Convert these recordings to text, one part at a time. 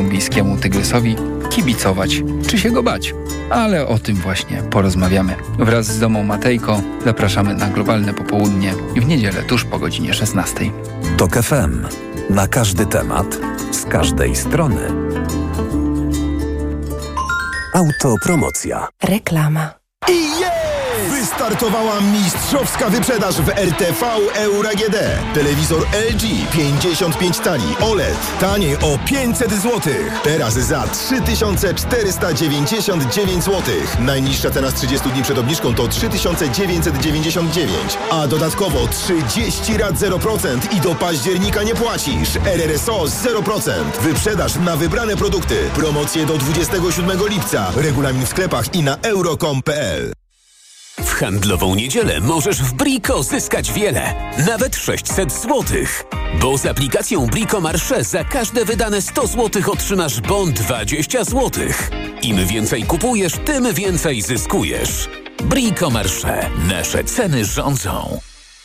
kolumbijskiemu tygrysowi kibicować czy się go bać? Ale o tym właśnie porozmawiamy. Wraz z Domą Matejko zapraszamy na Globalne Popołudnie w niedzielę tuż po godzinie 16. TOK FM. Na każdy temat, z każdej strony. Autopromocja. Reklama. I wystartowała mistrzowska wyprzedaż w RTV Euro AGD. Telewizor LG 55 cali OLED taniej o 500 zł. Teraz za 3499 zł. Najniższa cena z 30 dni przed obniżką to 3999, a dodatkowo 30 rat 0% i do października nie płacisz. RRSO 0%. Wyprzedaż na wybrane produkty. Promocje do 27 lipca. Regulamin w sklepach i na euro.com.pl. W handlową niedzielę możesz w Brico zyskać wiele, nawet 600 zł. Bo z aplikacją Brico Marché za każde wydane 100 zł otrzymasz bon 20 zł. Im więcej kupujesz, tym więcej zyskujesz. Brico Marché. Nasze ceny rządzą.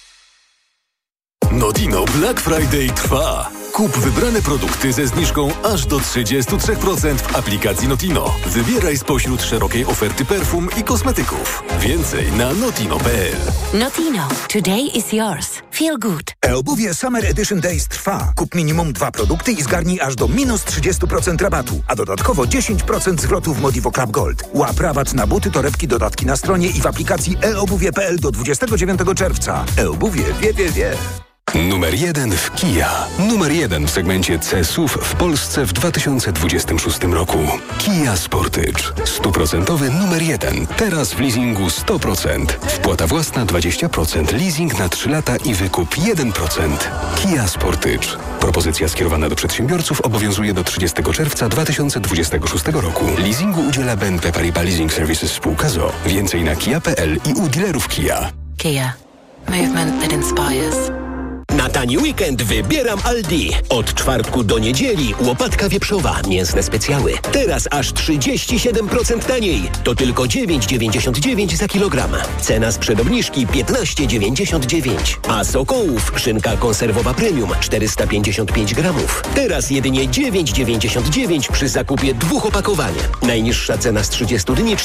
Notino Black Friday trwa. Kup wybrane produkty ze zniżką aż do 33% w aplikacji Notino. Wybieraj spośród szerokiej oferty perfum i kosmetyków. Więcej na notino.pl. Notino. Today is yours. Feel good. E-obuwie Summer Edition Days trwa. Kup minimum 2 produkty i zgarnij aż do minus 30% rabatu, a dodatkowo 10% zwrotu w Modivo Club Gold. Łap rabat na buty, torebki, dodatki na stronie i w aplikacji eobuwie.pl do 29 czerwca. E-obuwie wie. Numer 1 w Kia. Numer 1 w segmencie C-SUV w Polsce w 2026 roku. Kia Sportage. 100% numer 1. Teraz w leasingu 100%. Wpłata własna 20%. Leasing na 3 lata i wykup 1%. Kia Sportage. Propozycja skierowana do przedsiębiorców obowiązuje do 30 czerwca 2026 roku. Leasingu udziela BNP Paribas Leasing Services spółka ZOO. Więcej na kia.pl i u dealerów Kia. Kia. Movement that inspires. Na tani weekend wybieram Aldi. Od czwartku do niedzieli łopatka wieprzowa, mięsne specjały. Teraz aż 37% taniej. To tylko 9,99 za kilogram. Cena sprzed obniżki 15,99. A Sokołów szynka konserwowa premium 455 gramów. Teraz jedynie 9,99 przy zakupie 2 opakowań. Najniższa cena z 30 dni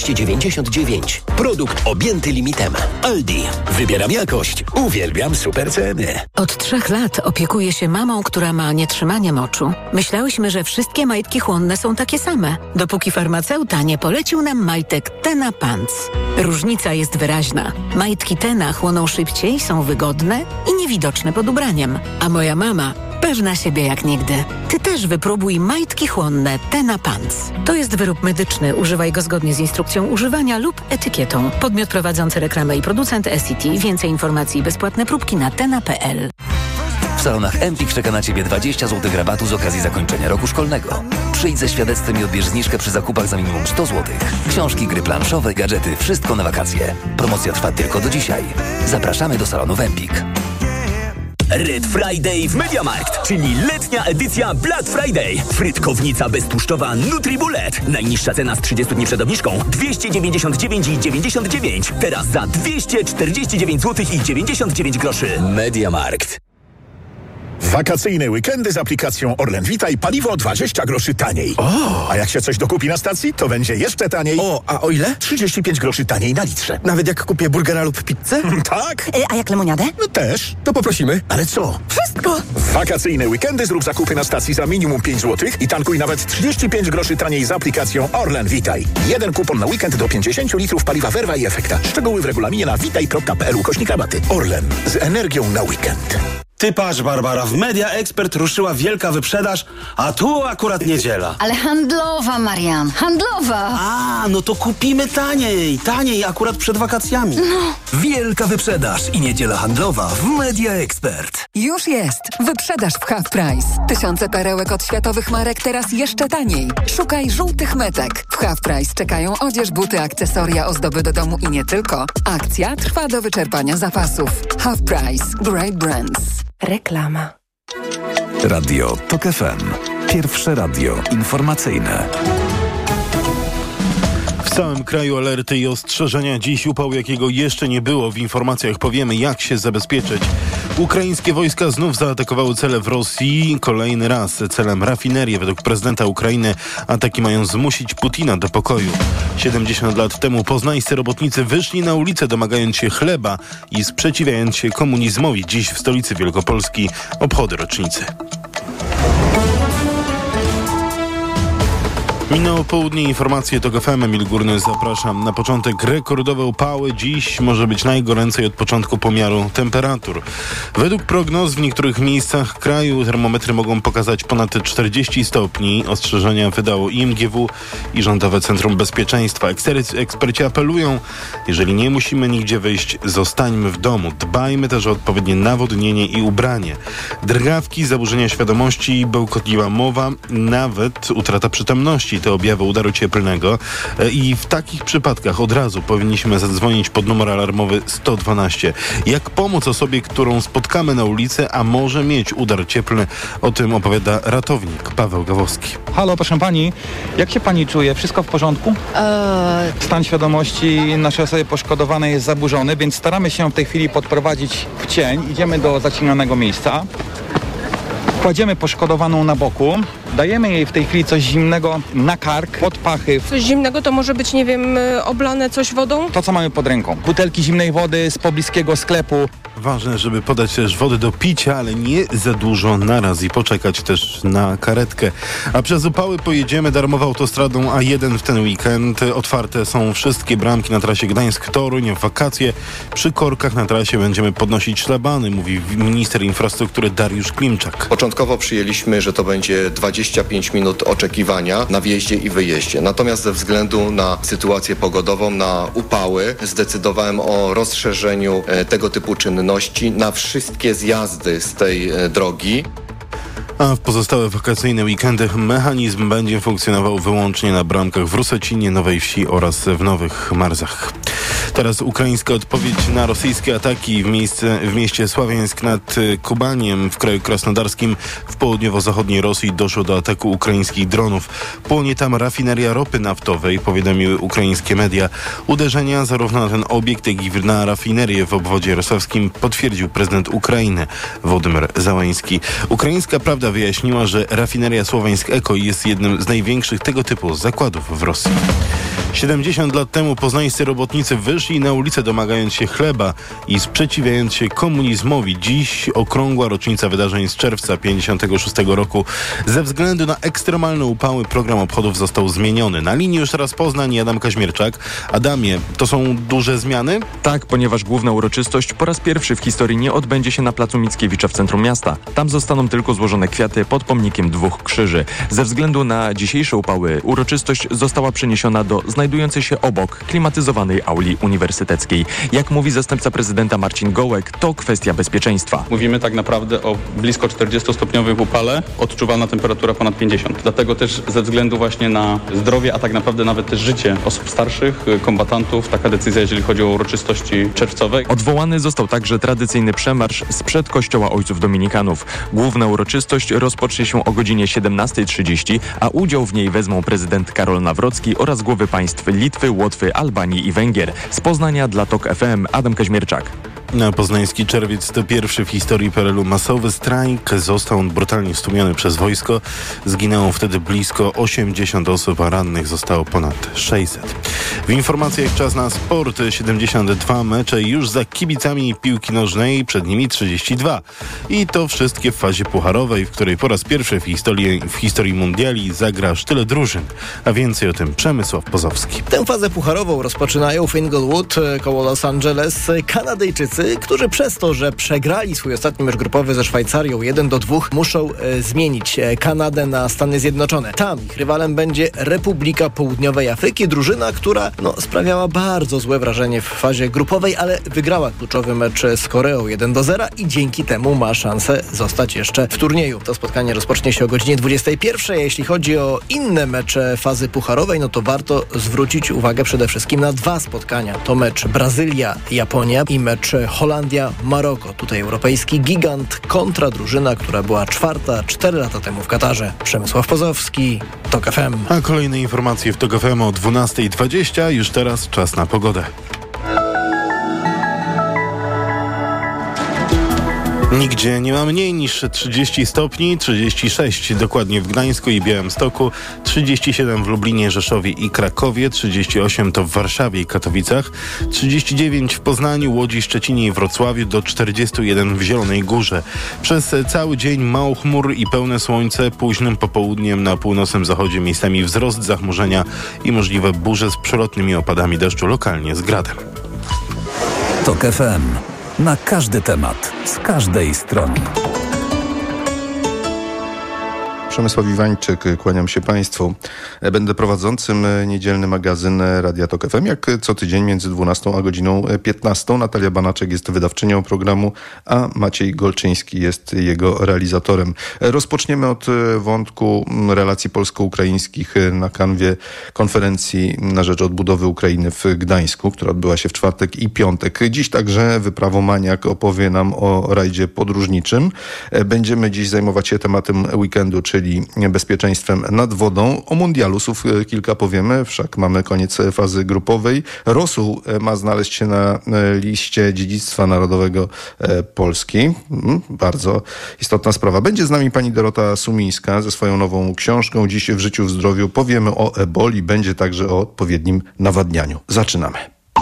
14,99. Produkt objęty limitem. Aldi. Wybieram jakość. Uwielbiam super ceny. Od 3 lat opiekuję się mamą, która ma nietrzymanie moczu. Myślałyśmy, że wszystkie majtki chłonne są takie same, dopóki farmaceuta nie polecił nam majtek Tena Pants. Różnica jest wyraźna. Majtki Tena chłoną szybciej, są wygodne i niewidoczne pod ubraniem. A moja mama pewna siebie jak nigdy. Ty też wypróbuj majtki chłonne Tena Pants. To jest wyrób medyczny. Używaj go zgodnie z instrukcją używania lub etykietą. Podmiot prowadzący reklamę i producent SCT. Więcej informacji i bezpłatne próbki na tena.pl. W salonach Empik czeka na Ciebie 20 zł rabatu z okazji zakończenia roku szkolnego. Przyjdź ze świadectwem i odbierz zniżkę przy zakupach za minimum 100 zł. Książki, gry planszowe, gadżety, wszystko na wakacje. Promocja trwa tylko do dzisiaj. Zapraszamy do salonów Empik. Red Friday w MediaMarkt, czyli letnia edycja Black Friday. Frytkownica beztłuszczowa NutriBullet. Najniższa cena z 30 dni przed obniżką 299,99. Teraz za 249 zł i 99 groszy. MediaMarkt. Wakacyjne weekendy z aplikacją Orlen Witaj, paliwo 20 groszy taniej. A jak się coś dokupi na stacji, to będzie jeszcze taniej. A o ile? 35 groszy taniej na litrze. Nawet jak kupię burgera lub pizzę? Tak. A jak lemoniadę? No też. To poprosimy. Ale co? Wszystko. Wakacyjne weekendy zrób zakupy na stacji za minimum 5 zł i tankuj nawet 35 groszy taniej z aplikacją Orlen Witaj. 1 kupon na weekend do 50 litrów paliwa Verva i Efekta. Szczegóły w regulaminie na witaj.pl/rabaty. Orlen. Z energią na weekend. Ty patrz, Barbara, w Media Expert ruszyła wielka wyprzedaż, a tu akurat niedziela. Ale handlowa, Marian, handlowa. No to kupimy taniej, akurat przed wakacjami. No. Wielka wyprzedaż i niedziela handlowa w Media Expert. Już jest. Wyprzedaż w Half Price. Tysiące perełek od światowych marek teraz jeszcze taniej. Szukaj żółtych metek. W Half Price czekają odzież, buty, akcesoria, ozdoby do domu i nie tylko. Akcja trwa do wyczerpania zapasów. Half Price. Great brands. Reklama. Radio TOK FM. Pierwsze radio informacyjne. W całym kraju alerty i ostrzeżenia. Dziś upał, jakiego jeszcze nie było. W informacjach powiemy, jak się zabezpieczyć. Ukraińskie wojska znów zaatakowały cele w Rosji. Kolejny raz celem rafinerię. Według prezydenta Ukrainy ataki mają zmusić Putina do pokoju. 70 lat temu poznańscy robotnicy wyszli na ulicę, domagając się chleba i sprzeciwiając się komunizmowi. Dziś w stolicy Wielkopolski obchody rocznicy. Minęło południe, informacje TOK FM. Emil Górny, zapraszam. Na początek rekordowe upały. Dziś może być najgoręcej od początku pomiaru temperatur. Według prognoz w niektórych miejscach kraju termometry mogą pokazać ponad 40 stopni. Ostrzeżenia wydało IMGW i Rządowe Centrum Bezpieczeństwa. Eksperci apelują, jeżeli nie musimy nigdzie wyjść, zostańmy w domu. Dbajmy też o odpowiednie nawodnienie i ubranie. Drgawki, zaburzenia świadomości, bełkotliwa mowa, nawet utrata przytomności to objawy udaru cieplnego i w takich przypadkach od razu powinniśmy zadzwonić pod numer alarmowy 112. Jak pomóc osobie, którą spotkamy na ulicy, a może mieć udar cieplny? O tym opowiada ratownik Paweł Gawowski. Halo, proszę pani, jak się pani czuje? Wszystko w porządku? Stan świadomości naszej osoby poszkodowanej jest zaburzony, więc staramy się w tej chwili podprowadzić w cień. Idziemy do zacinanego miejsca. Kładziemy poszkodowaną na boku, dajemy jej w tej chwili coś zimnego na kark, pod pachy. Coś zimnego to może być, nie wiem, oblane coś wodą? To, co mamy pod ręką. Butelki zimnej wody z pobliskiego sklepu. Ważne, żeby podać też wody do picia, ale nie za dużo naraz i poczekać też na karetkę. A przez upały pojedziemy darmową autostradą A1 w ten weekend. Otwarte są wszystkie bramki na trasie Gdańsk-Toruń. W wakacje przy korkach na trasie będziemy podnosić szlabany, mówi minister infrastruktury Dariusz Klimczak. Początkowo przyjęliśmy, że to będzie 25 minut oczekiwania na wjeździe i wyjeździe. Natomiast ze względu na sytuację pogodową, na upały, zdecydowałem o rozszerzeniu tego typu czynności na wszystkie zjazdy z tej drogi. A w pozostałe wakacyjne weekendy mechanizm będzie funkcjonował wyłącznie na bramkach w Rusecinie, Nowej Wsi oraz w Nowych Marzach. Teraz ukraińska odpowiedź na rosyjskie ataki w mieście Sławiańsk nad Kubaniem w kraju krasnodarskim w południowo-zachodniej Rosji doszło do ataku ukraińskich dronów. Płonie tam rafineria ropy naftowej, powiadomiły ukraińskie media. Uderzenia zarówno na ten obiekt, jak i na rafinerię w obwodzie rosowskim potwierdził prezydent Ukrainy Wołodymyr Zełański. Ukraińska Prawda wyjaśniła, że rafineria Słowiańsk-Eko jest jednym z największych tego typu zakładów w Rosji. 70 lat temu poznańscy robotnicy wyszli na ulicę, domagając się chleba i sprzeciwiając się komunizmowi. Dziś okrągła rocznica wydarzeń z czerwca 1956 roku. Ze względu na ekstremalne upały program obchodów został zmieniony. Na linii już teraz Poznań i Adam Kaźmierczak. Adamie, to są duże zmiany? Tak, ponieważ główna uroczystość po raz pierwszy w historii nie odbędzie się na placu Mickiewicza w centrum miasta. Tam zostaną tylko złożone kwiaty pod pomnikiem Dwóch Krzyży. Ze względu na dzisiejsze upały uroczystość została przeniesiona do znajdującej się obok klimatyzowanej auli uniwersyteckiej. Jak mówi zastępca prezydenta Marcin Gołek, to kwestia bezpieczeństwa. Mówimy tak naprawdę o blisko 40-stopniowym upale, odczuwalna temperatura ponad 50. Dlatego też ze względu właśnie na zdrowie, a tak naprawdę nawet też życie osób starszych, kombatantów, taka decyzja, jeżeli chodzi o uroczystości czerwcowe. Odwołany został także tradycyjny przemarsz sprzed kościoła Ojców Dominikanów. Główna uroczystość rozpocznie się o godzinie 17:30, a udział w niej wezmą prezydent Karol Nawrocki oraz głowy państw Litwy, Łotwy, Albanii i Węgier. Z Poznania dla TOK FM Adam Kaźmierczak. Na poznański czerwiec to pierwszy w historii PRL-u masowy strajk. Został on brutalnie stłumiony przez wojsko. Zginęło wtedy blisko 80 osób, a rannych zostało ponad 600. W informacjach czas na sport. 72 mecze już za kibicami piłki nożnej, przed nimi 32. I to wszystkie w fazie pucharowej, w której po raz pierwszy w historii mundiali zagra aż tyle drużyn. A więcej o tym Przemysław Pozowski. Tę fazę pucharową rozpoczynają w Inglewood koło Los Angeles Kanadyjczycy, którzy przez to, że przegrali swój ostatni mecz grupowy ze Szwajcarią 1-2, muszą zmienić Kanadę na Stany Zjednoczone. Tam ich rywalem będzie Republika Południowej Afryki, drużyna, która sprawiała bardzo złe wrażenie w fazie grupowej, ale wygrała kluczowy mecz z Koreą 1-0 i dzięki temu ma szansę zostać jeszcze w turnieju. To spotkanie rozpocznie się o godzinie 21. Jeśli chodzi o inne mecze fazy pucharowej, to warto zwrócić uwagę przede wszystkim na dwa spotkania. To mecz Brazylia-Japonia i mecz Holandia-Maroko. Tutaj europejski gigant kontra drużyna, która była czwarta 4 lata temu w Katarze. Przemysław Pozowski, TOK FM. A kolejne informacje w TOK FM o 12:20. Już teraz czas na pogodę. Nigdzie nie ma mniej niż 30 stopni, 36 dokładnie w Gdańsku i Białymstoku, 37 w Lublinie, Rzeszowie i Krakowie, 38 to w Warszawie i Katowicach, 39 w Poznaniu, Łodzi, Szczecinie i Wrocławiu, do 41 w Zielonej Górze. Przez cały dzień mało chmur i pełne słońce, późnym popołudniem na północnym zachodzie miejscami wzrost zachmurzenia i możliwe burze z przelotnymi opadami deszczu, lokalnie z gradem. TOK FM. Na każdy temat, z każdej strony. Przemysław Iwańczyk, kłaniam się Państwu. Będę prowadzącym niedzielny magazyn Radia TOK FM, jak co tydzień między 12 a godziną 15. Natalia Banaczek jest wydawczynią programu, a Maciej Golczyński jest jego realizatorem. Rozpoczniemy od wątku relacji polsko-ukraińskich na kanwie konferencji na rzecz odbudowy Ukrainy w Gdańsku, która odbyła się w czwartek i piątek. Dziś także wyprawomaniak opowie nam o rajdzie podróżniczym. Będziemy dziś zajmować się tematem weekendu, czyli bezpieczeństwem nad wodą. O mundialu słów kilka powiemy, wszak mamy koniec fazy grupowej. Rosół ma znaleźć się na liście dziedzictwa narodowego Polski. Bardzo istotna sprawa. Będzie z nami pani Dorota Sumińska ze swoją nową książką. Dziś w Życiu w zdrowiu powiemy o eboli. Będzie także o odpowiednim nawadnianiu. Zaczynamy.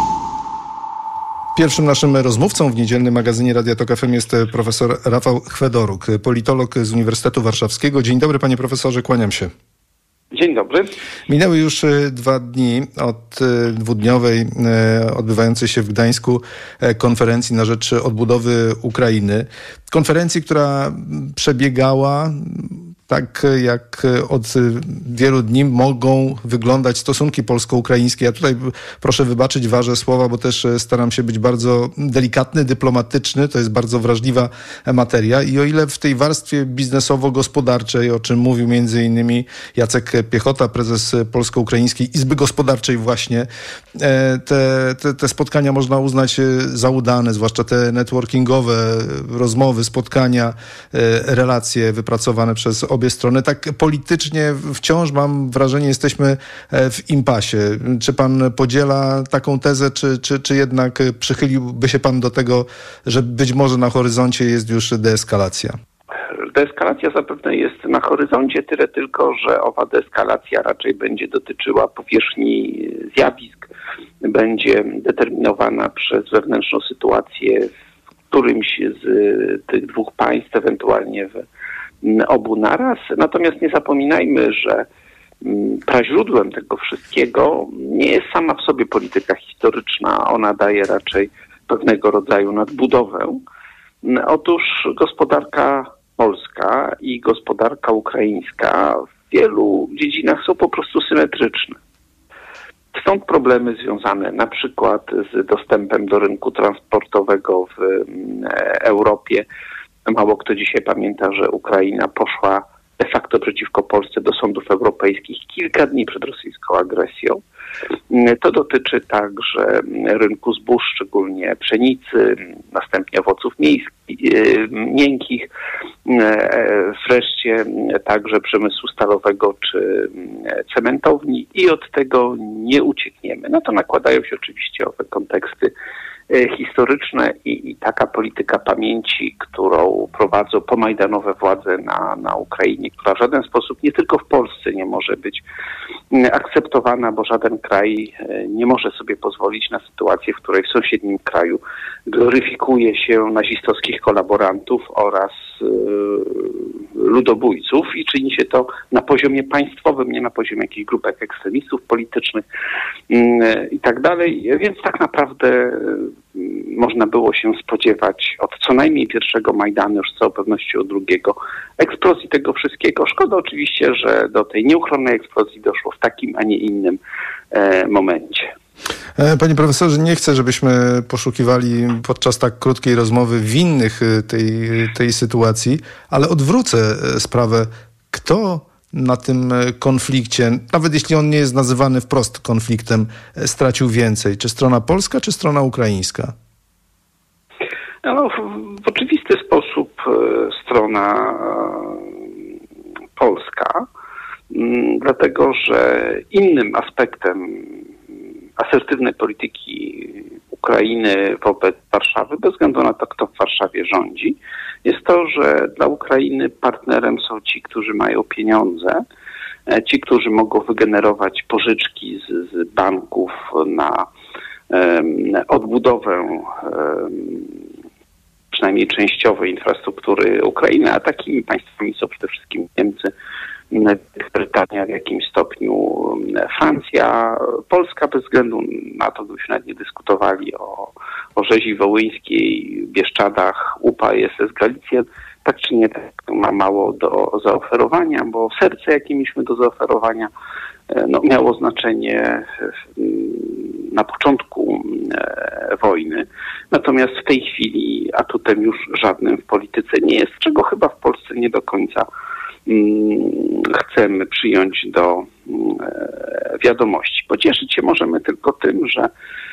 Pierwszym naszym rozmówcą w niedzielnym magazynie Radia TOK FM jest profesor Rafał Chwedoruk, politolog z Uniwersytetu Warszawskiego. Dzień dobry, panie profesorze, kłaniam się. Dzień dobry. Minęły już 2 dni od dwudniowej odbywającej się w Gdańsku konferencji na rzecz odbudowy Ukrainy. Konferencji, która przebiegała tak, jak od wielu dni mogą wyglądać stosunki polsko-ukraińskie. Ja tutaj proszę wybaczyć, ważę słowa, bo też staram się być bardzo delikatny, dyplomatyczny. To jest bardzo wrażliwa materia. I o ile w tej warstwie biznesowo-gospodarczej, o czym mówił między innymi Jacek Piechota, prezes Polsko-Ukraińskiej Izby Gospodarczej właśnie, te spotkania można uznać za udane, zwłaszcza te networkingowe rozmowy, spotkania, relacje wypracowane przez obie strony. Tak politycznie wciąż mam wrażenie, jesteśmy w impasie. Czy pan podziela taką tezę, czy jednak przychyliłby się pan do tego, że być może na horyzoncie jest już deeskalacja? Deeskalacja zapewne jest na horyzoncie, tyle tylko, że owa deeskalacja raczej będzie dotyczyła powierzchni zjawisk, będzie determinowana przez wewnętrzną sytuację w którymś z tych dwóch państw, ewentualnie w obu naraz. Natomiast nie zapominajmy, że praźródłem tego wszystkiego nie jest sama w sobie polityka historyczna. Ona daje raczej pewnego rodzaju nadbudowę. Otóż gospodarka polska i gospodarka ukraińska w wielu dziedzinach są po prostu symetryczne. Stąd problemy związane na przykład z dostępem do rynku transportowego w Europie. Mało kto dzisiaj pamięta, że Ukraina poszła de facto przeciwko Polsce do sądów europejskich kilka dni przed rosyjską agresją. To dotyczy także rynku zbóż, szczególnie pszenicy, następnie owoców miękkich, wreszcie także przemysłu stalowego czy cementowni i od tego nie uciekniemy. No to nakładają się oczywiście owe konteksty historyczne i taka polityka pamięci, którą prowadzą pomajdanowe władze na Ukrainie, która w żaden sposób, nie tylko w Polsce, nie może być akceptowana, bo żaden kraj nie może sobie pozwolić na sytuację, w której w sąsiednim kraju gloryfikuje się nazistowskich kolaborantów oraz ludobójców i czyni się to na poziomie państwowym, nie na poziomie jakichś grupek ekstremistów politycznych i tak dalej. Więc tak naprawdę można było się spodziewać od co najmniej pierwszego Majdanu, już z całą pewnością drugiego, eksplozji tego wszystkiego. Szkoda oczywiście, że do tej nieuchronnej eksplozji doszło w takim, a nie innym momencie. Panie profesorze, nie chcę, żebyśmy poszukiwali podczas tak krótkiej rozmowy winnych tej sytuacji, ale odwrócę sprawę. Kto na tym konflikcie, nawet jeśli on nie jest nazywany wprost konfliktem, stracił więcej? Czy strona polska, czy strona ukraińska? No, w oczywisty sposób strona polska, dlatego że innym aspektem asertywnej polityki Ukrainy wobec Warszawy, bez względu na to, kto w Warszawie rządzi, jest to, że dla Ukrainy partnerem są ci, którzy mają pieniądze, ci, którzy mogą wygenerować pożyczki z banków na odbudowę przynajmniej częściowej infrastruktury Ukrainy, a takimi państwami są przede wszystkim Niemcy, Brytania, w jakimś stopniu Francja, Polska, bez względu na to, gdybyśmy nawet nie dyskutowali o rzezi wołyńskiej, Bieszczadach, UPA, SS Galicjen, tak czy nie, tak ma mało do zaoferowania, bo serce, jakie mieliśmy do zaoferowania, miało znaczenie na początku wojny. Natomiast w tej chwili atutem już żadnym w polityce nie jest, czego chyba w Polsce nie do końca chcemy przyjąć do wiadomości. Pocieszyć się możemy tylko tym, że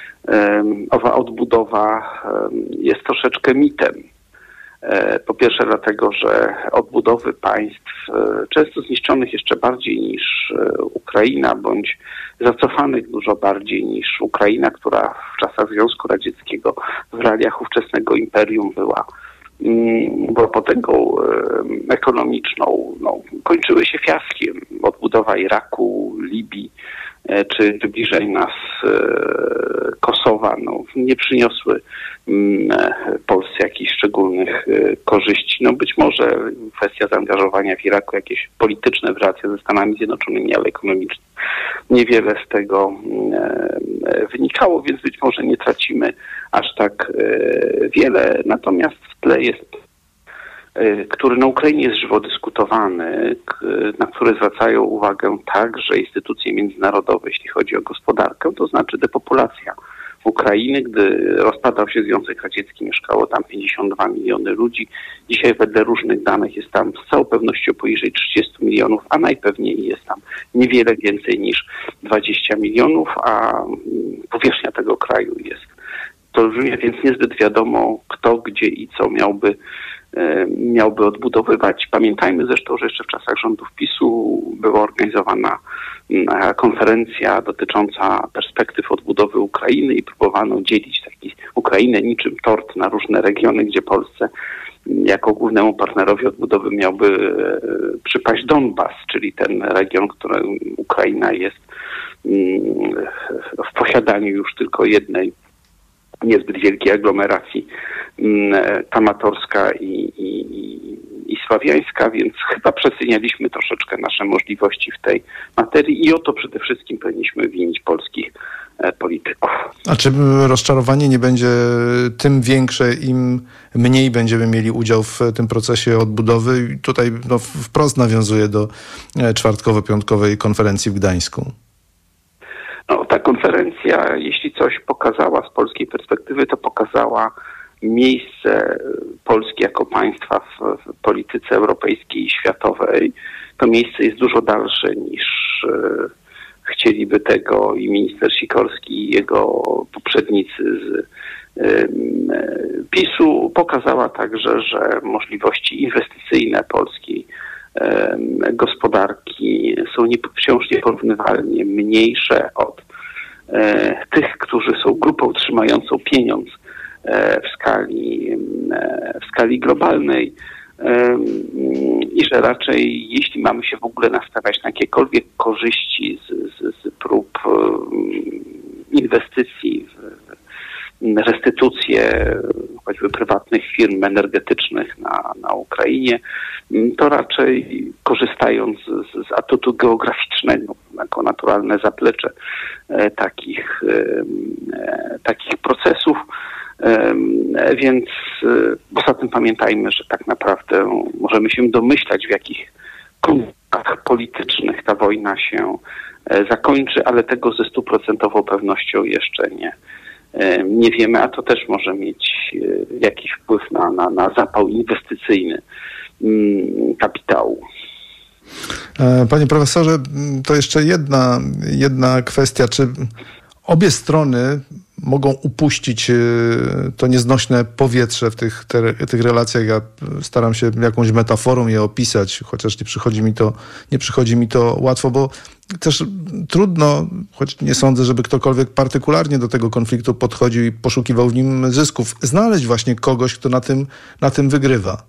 owa odbudowa jest troszeczkę mitem. Po pierwsze dlatego, że odbudowy państw często zniszczonych jeszcze bardziej niż Ukraina, bądź zacofanych dużo bardziej niż Ukraina, która w czasach Związku Radzieckiego w realiach ówczesnego imperium była potęgą ekonomiczną, kończyły się fiaskiem. Odbudowa Iraku, Libii czy bliżej nas Kosowa nie przyniosły Polsce jakichś szczególnych korzyści. Być może kwestia zaangażowania w Iraku, jakieś polityczne w relacjach ze Stanami Zjednoczonymi, ale ekonomiczne niewiele z tego wynikało, więc być może nie tracimy aż tak wiele. Natomiast w tle jest, który na Ukrainie jest żywo dyskutowany, na który zwracają uwagę także instytucje międzynarodowe, jeśli chodzi o gospodarkę, to znaczy depopulacja Ukrainy. Gdy rozpadał się Związek Radziecki, mieszkało tam 52 miliony ludzi. Dzisiaj wedle różnych danych jest tam z całą pewnością poniżej 30 milionów, a najpewniej jest tam niewiele więcej niż 20 milionów, a powierzchnia tego kraju jest olbrzymia, więc niezbyt wiadomo, kto, gdzie i co miałby odbudowywać. Pamiętajmy zresztą, że jeszcze w czasach rządów PiS-u była organizowana konferencja dotycząca perspektyw odbudowy Ukrainy i próbowano dzielić Ukrainę niczym tort na różne regiony, gdzie Polsce jako głównemu partnerowi odbudowy miałby przypaść Donbas, czyli ten region, który Ukraina jest w posiadaniu już tylko jednej niezbyt wielkiej aglomeracji, Kramatorska i Sławiańska, więc chyba przecenialiśmy troszeczkę nasze możliwości w tej materii i o to przede wszystkim powinniśmy winić polskich polityków. A czy rozczarowanie nie będzie tym większe, im mniej będziemy mieli udział w tym procesie odbudowy? I tutaj wprost nawiązuje do czwartkowo-piątkowej konferencji w Gdańsku. Ta konferencja, jeśli coś pokazała z polskiej perspektywy, to pokazała miejsce Polski jako państwa w polityce europejskiej i światowej. To miejsce jest dużo dalsze niż chcieliby tego i minister Sikorski i jego poprzednicy z PiS-u. Pokazała także, że możliwości inwestycyjne polskiej gospodarki są wciąż nieporównywalnie mniejsze od tych, którzy są grupą trzymającą pieniądz w skali globalnej i że raczej jeśli mamy się w ogóle nastawiać na jakiekolwiek korzyści z prób inwestycji w restytucje choćby prywatnych firm energetycznych na Ukrainie, to raczej korzystając z atutu geograficznego jako naturalne zaplecze takich procesów. Więc poza tym pamiętajmy, że tak naprawdę możemy się domyślać, w jakich konfliktach politycznych ta wojna się zakończy, ale tego ze 100% pewnością jeszcze nie wiemy, a to też może mieć jakiś wpływ na zapał inwestycyjny kapitału. Panie profesorze, to jeszcze jedna kwestia. Czy obie strony mogą upuścić to nieznośne powietrze w tych relacjach. Ja staram się jakąś metaforą je opisać, chociaż nie przychodzi mi to łatwo, bo też trudno, choć nie sądzę, żeby ktokolwiek partykularnie do tego konfliktu podchodził i poszukiwał w nim zysków, znaleźć właśnie kogoś, kto na tym wygrywa.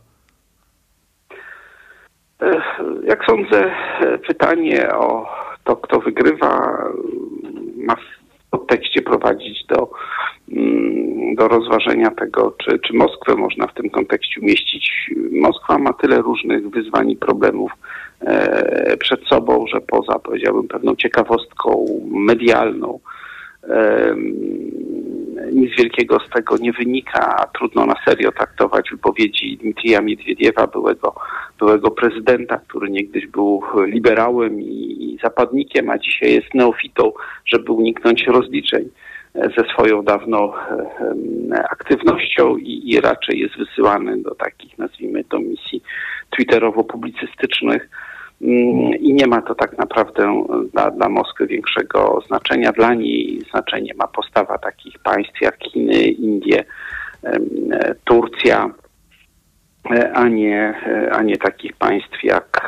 Jak sądzę, pytanie o to, kto wygrywa, ma w podtekście prowadzić do rozważenia tego, czy Moskwę można w tym kontekście umieścić. Moskwa ma tyle różnych wyzwań i problemów przed sobą, że poza, powiedziałbym, pewną ciekawostką medialną, nic wielkiego z tego nie wynika. Trudno na serio traktować wypowiedzi Dmitrija Miedwiediewa, byłego prezydenta, który niegdyś był liberałem i zapadnikiem, a dzisiaj jest neofitą, żeby uniknąć rozliczeń ze swoją dawną aktywnością i raczej jest wysyłany do takich, nazwijmy to, misji twitterowo-publicystycznych. I nie ma to tak naprawdę dla Moskwy większego znaczenia. Dla niej znaczenie ma postawa takich państw jak Chiny, Indie, Turcja, a nie takich państw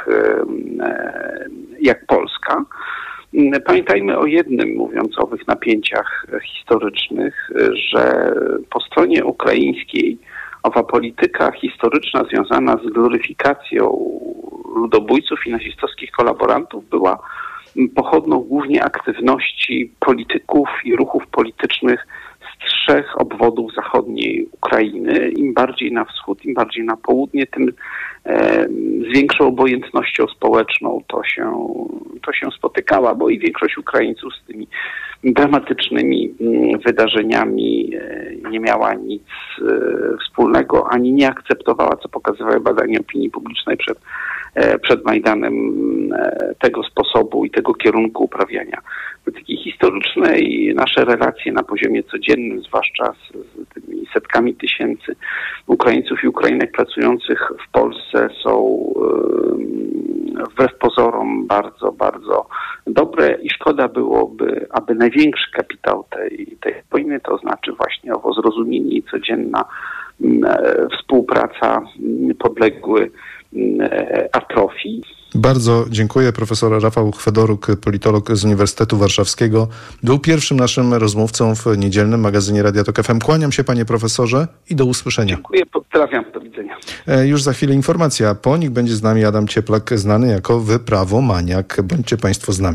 jak Polska. Pamiętajmy o jednym, mówiąc o owych napięciach historycznych, że po stronie ukraińskiej owa polityka historyczna związana z gloryfikacją ludobójców i nazistowskich kolaborantów była pochodną głównie aktywności polityków i ruchów politycznych z 3 obwodów zachodniej Ukrainy. Im bardziej na wschód, im bardziej na południe, tym z większą obojętnością społeczną to się spotykała, bo i większość Ukraińców z tymi dramatycznymi wydarzeniami nie miała nic wspólnego, ani nie akceptowała, co pokazywały badania opinii publicznej przed Majdanem, tego sposobu i tego kierunku uprawiania polityki historycznej. Nasze relacje na poziomie codziennym, zwłaszcza z tymi setkami tysięcy Ukraińców i Ukrainek pracujących w Polsce, są wbrew pozorom bardzo, bardzo dobre i szkoda byłoby, aby największy kapitał tej wojny, to znaczy właśnie owo zrozumienie i codzienna współpraca, podległy atrofii. Bardzo dziękuję. Profesor Rafał Chwedoruk, politolog z Uniwersytetu Warszawskiego, był pierwszym naszym rozmówcą w niedzielnym magazynie Radia Tok FM. Kłaniam się, panie profesorze, i do usłyszenia. Dziękuję, pozdrawiam, do widzenia. Już za chwilę informacja. Po nich będzie z nami Adam Cieplak, znany jako wyprawomaniak. Bądźcie państwo z nami.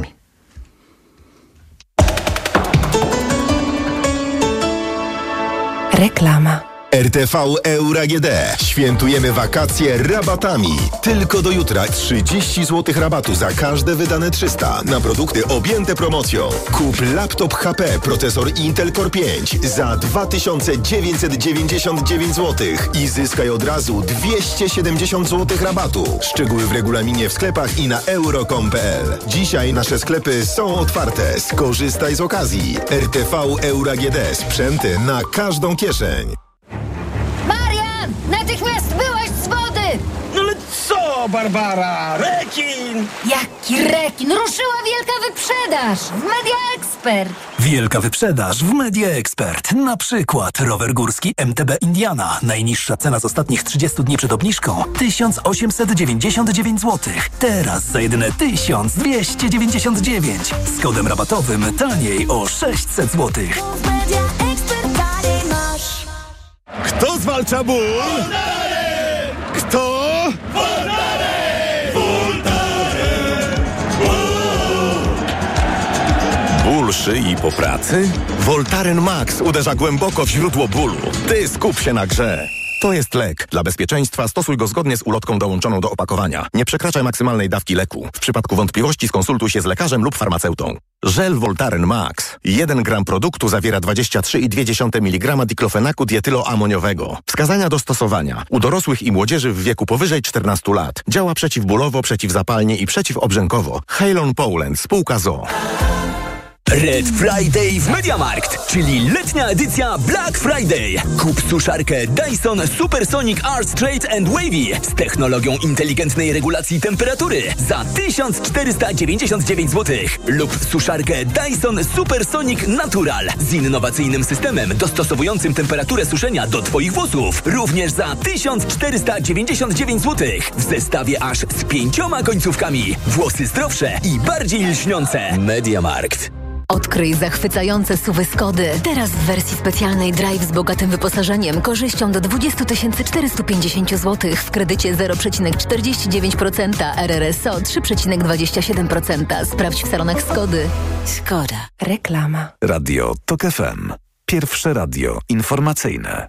Reklama. RTV Euro AGD. Świętujemy wakacje rabatami. Tylko do jutra 30 zł rabatu za każde wydane 300 na produkty objęte promocją. Kup laptop HP procesor Intel Core 5 za 2999 zł i zyskaj od razu 270 zł rabatu. Szczegóły w regulaminie w sklepach i na euro.com.pl. Dzisiaj nasze sklepy są otwarte. Skorzystaj z okazji. RTV Euro AGD. Sprzęty na każdą kieszeń. Natychmiast byłaś z wody! No ale co, Barbara? Rekin! Jaki rekin? Ruszyła wielka wyprzedaż w Media Expert. Wielka wyprzedaż w Media Expert. Na przykład rower górski MTB Indiana. Najniższa cena z ostatnich 30 dni przed obniżką 1899 zł. Teraz za jedyne 1299. Z kodem rabatowym taniej o 600 zł. Kto zwalcza ból? Voltaren! Kto? Voltaren! Voltaren! Ból szyi po pracy? Voltaren Max uderza głęboko w źródło bólu. Ty skup się na grze. To jest lek. Dla bezpieczeństwa stosuj go zgodnie z ulotką dołączoną do opakowania. Nie przekraczaj maksymalnej dawki leku. W przypadku wątpliwości skonsultuj się z lekarzem lub farmaceutą. Żel Voltaren Max. 1 gram produktu zawiera 23,2 mg diklofenaku dietyloamoniowego. Wskazania do stosowania. U dorosłych i młodzieży w wieku powyżej 14 lat. Działa przeciwbólowo, przeciwzapalnie i przeciwobrzękowo. Halon Poland. Spółka ZOO. Red Friday w MediaMarkt, czyli letnia edycja Black Friday. Kup suszarkę Dyson Supersonic Art Straight and Wavy z technologią inteligentnej regulacji temperatury za 1499 zł lub suszarkę Dyson Supersonic Natural z innowacyjnym systemem dostosowującym temperaturę suszenia do Twoich włosów również za 1499 zł w zestawie aż z 5 końcówkami. Włosy zdrowsze i bardziej lśniące. MediaMarkt. Odkryj zachwycające SUV-y Skody. Teraz w wersji specjalnej Drive z bogatym wyposażeniem, korzyścią do 20 450 zł w kredycie 0,49%, RRSO 3,27%. Sprawdź w salonach Skody. Skoda. Reklama. Radio TOK FM. Pierwsze radio informacyjne.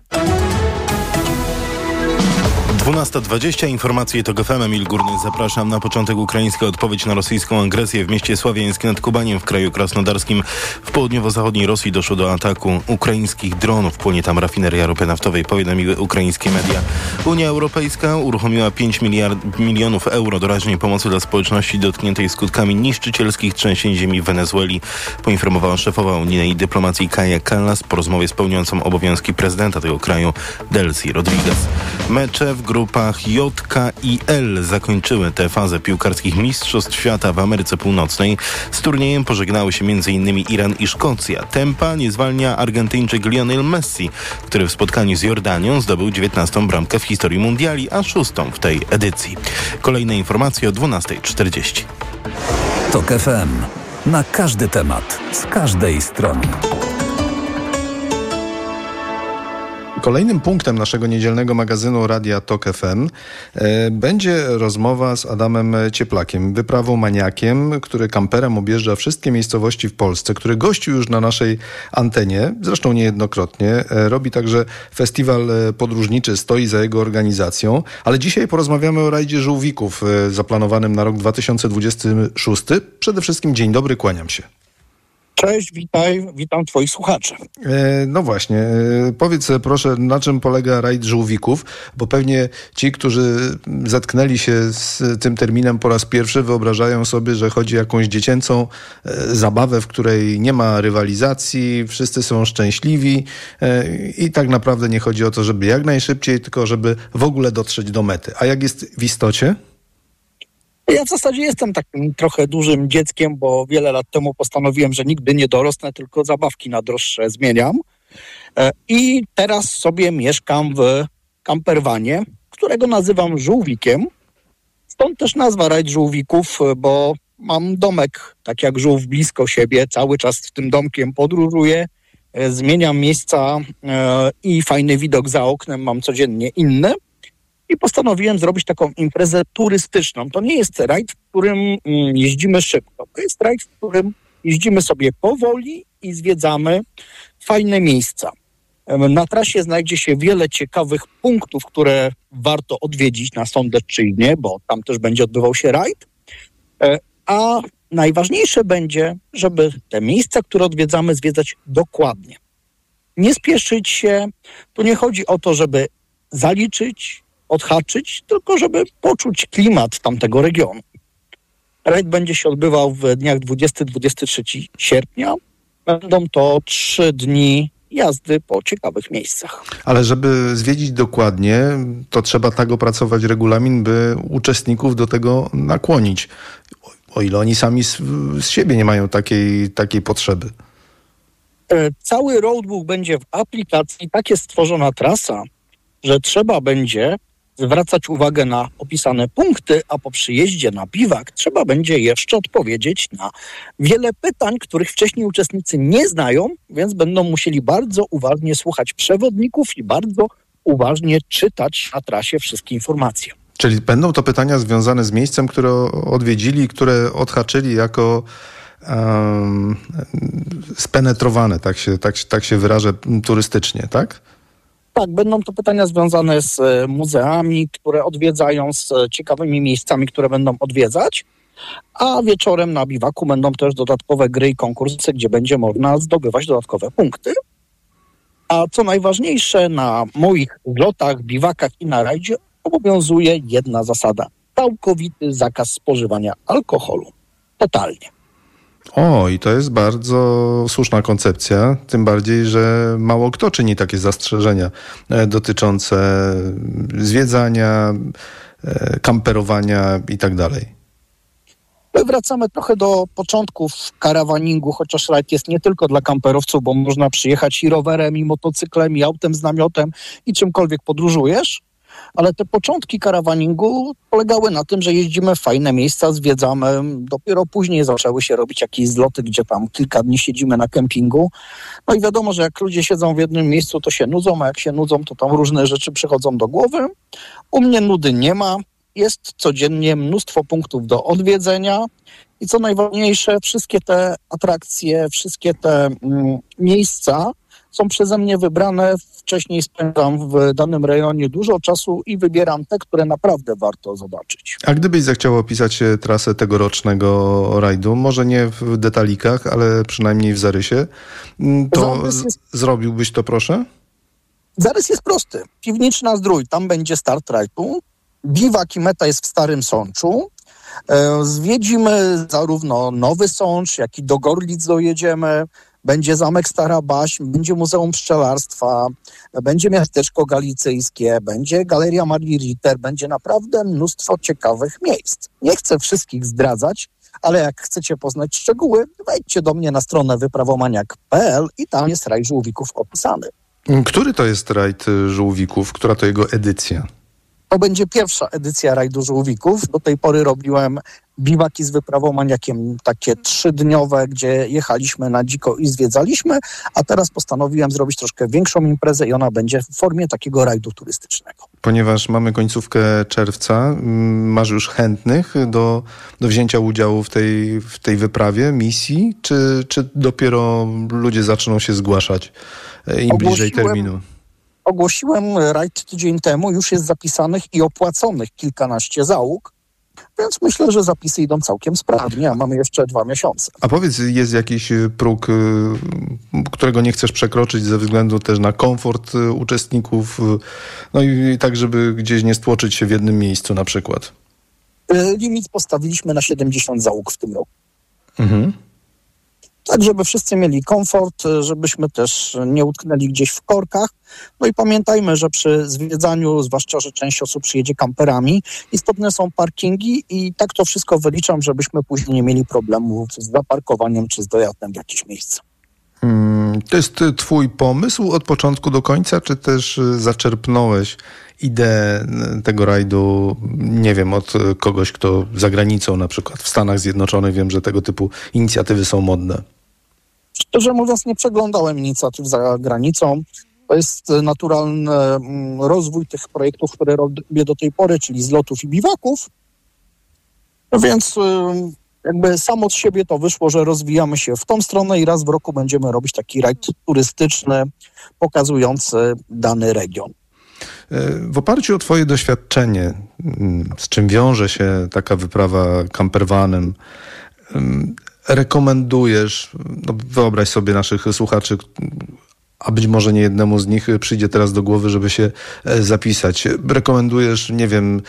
12:20. Informacje TOK FM. Emil Górny. Zapraszam. Na początek ukraińska odpowiedź na rosyjską agresję w mieście Sławiańsk nad Kubaniem w kraju krasnodarskim. W południowo-zachodniej Rosji doszło do ataku ukraińskich dronów. Płonie tam rafineria ropy naftowej, powiadomiły ukraińskie media. Unia Europejska uruchomiła 5 milionów euro doraźnej pomocy dla społeczności dotkniętej skutkami niszczycielskich trzęsień ziemi w Wenezueli, poinformowała szefowa unijnej dyplomacji Kaja Kallas po rozmowie z pełniącą obowiązki prezydenta tego kraju Delcy Rodriguez. Mecze w grupach J, K i L zakończyły tę fazę piłkarskich Mistrzostw Świata w Ameryce Północnej. Z turniejem pożegnały się m.in. Iran i Szkocja. Tempa nie zwalnia Argentyńczyk Lionel Messi, który w spotkaniu z Jordanią zdobył 19. bramkę w historii mundiali, a 6. w tej edycji. Kolejne informacje o 12:40. TOK FM. Na każdy temat, z każdej strony. Kolejnym punktem naszego niedzielnego magazynu Radia TOK FM będzie rozmowa z Adamem Cieplakiem, wyprawomaniakiem, który kamperem objeżdża wszystkie miejscowości w Polsce, który gościł już na naszej antenie, zresztą niejednokrotnie. Robi także festiwal podróżniczy, stoi za jego organizacją, ale dzisiaj porozmawiamy o rajdzie żółwików zaplanowanym na rok 2026. Przede wszystkim dzień dobry, kłaniam się. Cześć, witam Twoich słuchaczy. No właśnie, powiedz proszę, na czym polega rajd żółwików, bo pewnie ci, którzy zetknęli się z tym terminem po raz pierwszy, wyobrażają sobie, że chodzi o jakąś dziecięcą zabawę, w której nie ma rywalizacji, wszyscy są szczęśliwi i tak naprawdę nie chodzi o to, żeby jak najszybciej, tylko żeby w ogóle dotrzeć do mety. A jak jest w istocie? Ja w zasadzie jestem takim trochę dużym dzieckiem, bo wiele lat temu postanowiłem, że nigdy nie dorosnę, tylko zabawki na droższe zmieniam. I teraz sobie mieszkam w campervanie, którego nazywam żółwikiem. Stąd też nazwa rajd żółwików, bo mam domek, tak jak żółw, blisko siebie. Cały czas w tym domkiem podróżuję, zmieniam miejsca i fajny widok za oknem mam codziennie inny. I postanowiłem zrobić taką imprezę turystyczną. To nie jest rajd, w którym jeździmy szybko. To jest rajd, w którym jeździmy sobie powoli i zwiedzamy fajne miejsca. Na trasie znajdzie się wiele ciekawych punktów, które warto odwiedzić na Sądecczyźnie, bo tam też będzie odbywał się rajd. A najważniejsze będzie, żeby te miejsca, które odwiedzamy, zwiedzać dokładnie. Nie spieszyć się. Tu nie chodzi o to, żeby zaliczyć, odhaczyć, tylko żeby poczuć klimat tamtego regionu. Rajd będzie się odbywał w dniach 20-23 sierpnia. Będą to 3 dni jazdy po ciekawych miejscach. Ale żeby zwiedzić dokładnie, to trzeba tak opracować regulamin, by uczestników do tego nakłonić. O ile oni sami z siebie nie mają takiej potrzeby. Cały roadbook będzie w aplikacji. Tak jest stworzona trasa, że trzeba będzie zwracać uwagę na opisane punkty, a po przyjeździe na biwak trzeba będzie jeszcze odpowiedzieć na wiele pytań, których wcześniej uczestnicy nie znają, więc będą musieli bardzo uważnie słuchać przewodników i bardzo uważnie czytać na trasie wszystkie informacje. Czyli będą to pytania związane z miejscem, które odwiedzili, które odhaczyli jako spenetrowane, tak się wyrażę turystycznie, tak? Tak, będą to pytania związane z muzeami, które odwiedzają, z ciekawymi miejscami, które będą odwiedzać, a wieczorem na biwaku będą też dodatkowe gry i konkursy, gdzie będzie można zdobywać dodatkowe punkty. A co najważniejsze, na moich zlotach, biwakach i na rajdzie obowiązuje jedna zasada. Całkowity zakaz spożywania alkoholu. Totalnie. O, i to jest bardzo słuszna koncepcja, tym bardziej, że mało kto czyni takie zastrzeżenia dotyczące zwiedzania, kamperowania i tak dalej. Wracamy trochę do początków karawaningu, chociaż rajd jest nie tylko dla kamperowców, bo można przyjechać i rowerem, i motocyklem, i autem z namiotem, i czymkolwiek podróżujesz. Ale te początki karawaningu polegały na tym, że jeździmy w fajne miejsca, zwiedzamy. Dopiero później zaczęły się robić jakieś zloty, gdzie tam kilka dni siedzimy na kempingu. No i wiadomo, że jak ludzie siedzą w jednym miejscu, to się nudzą, a jak się nudzą, to tam różne rzeczy przychodzą do głowy. U mnie nudy nie ma. Jest codziennie mnóstwo punktów do odwiedzenia i co najważniejsze, wszystkie te atrakcje, wszystkie te miejsca są przeze mnie wybrane. Wcześniej spędzam w danym rejonie dużo czasu i wybieram te, które naprawdę warto zobaczyć. A gdybyś zechciał opisać trasę tegorocznego rajdu, może nie w detalikach, ale przynajmniej w zarysie, to zrobiłbyś to, proszę? Zarys jest prosty. Piwniczna Zdrój, tam będzie start rajdu. Biwak i meta jest w Starym Sączu. Zwiedzimy zarówno Nowy Sącz, jak i do Gorlic dojedziemy. Będzie Zamek Stara Baśń, będzie Muzeum Pszczelarstwa, będzie Miasteczko Galicyjskie, będzie Galeria Marii Ritter, będzie naprawdę mnóstwo ciekawych miejsc. Nie chcę wszystkich zdradzać, ale jak chcecie poznać szczegóły, wejdźcie do mnie na stronę wyprawomaniak.pl i tam jest rajd żółwików opisany. Który to jest rajd żółwików? Która to jego edycja? To będzie pierwsza edycja rajdu żółwików. Do tej pory robiłem biwaki z wyprawomaniakiem, takie 3-dniowe, gdzie jechaliśmy na dziko i zwiedzaliśmy, a teraz postanowiłem zrobić troszkę większą imprezę i ona będzie w formie takiego rajdu turystycznego. Ponieważ mamy końcówkę czerwca, masz już chętnych do wzięcia udziału w tej wyprawie, misji, czy dopiero ludzie zaczną się zgłaszać im bliżej terminu? Ogłosiłem rajd tydzień temu, już jest zapisanych i opłaconych kilkanaście załóg, więc myślę, że zapisy idą całkiem sprawnie, a mamy jeszcze 2 miesiące. A powiedz, jest jakiś próg, którego nie chcesz przekroczyć ze względu też na komfort uczestników, no i tak, żeby gdzieś nie stłoczyć się w jednym miejscu na przykład? Limit postawiliśmy na 70 załóg w tym roku. Mhm. Tak, żeby wszyscy mieli komfort, żebyśmy też nie utknęli gdzieś w korkach. No i pamiętajmy, że przy zwiedzaniu, zwłaszcza, że część osób przyjedzie kamperami, istotne są parkingi i tak to wszystko wyliczam, żebyśmy później nie mieli problemów z zaparkowaniem czy z dojazdem w jakieś miejsce. To jest twój pomysł od początku do końca, czy też zaczerpnąłeś ideę tego rajdu, nie wiem, od kogoś, kto za granicą, na przykład w Stanach Zjednoczonych, wiem, że tego typu inicjatywy są modne? Szczerze mówiąc, nie przeglądałem inicjatyw za granicą. To jest naturalny rozwój tych projektów, które robię do tej pory, czyli zlotów i biwaków. Więc jakby samo z siebie to wyszło, że rozwijamy się w tą stronę i raz w roku będziemy robić taki rajd turystyczny pokazujący dany region. W oparciu o twoje doświadczenie, z czym wiąże się taka wyprawa campervanem, rekomendujesz, no wyobraź sobie naszych słuchaczy, a być może nie jednemu z nich przyjdzie teraz do głowy, żeby się zapisać. Rekomendujesz, nie wiem,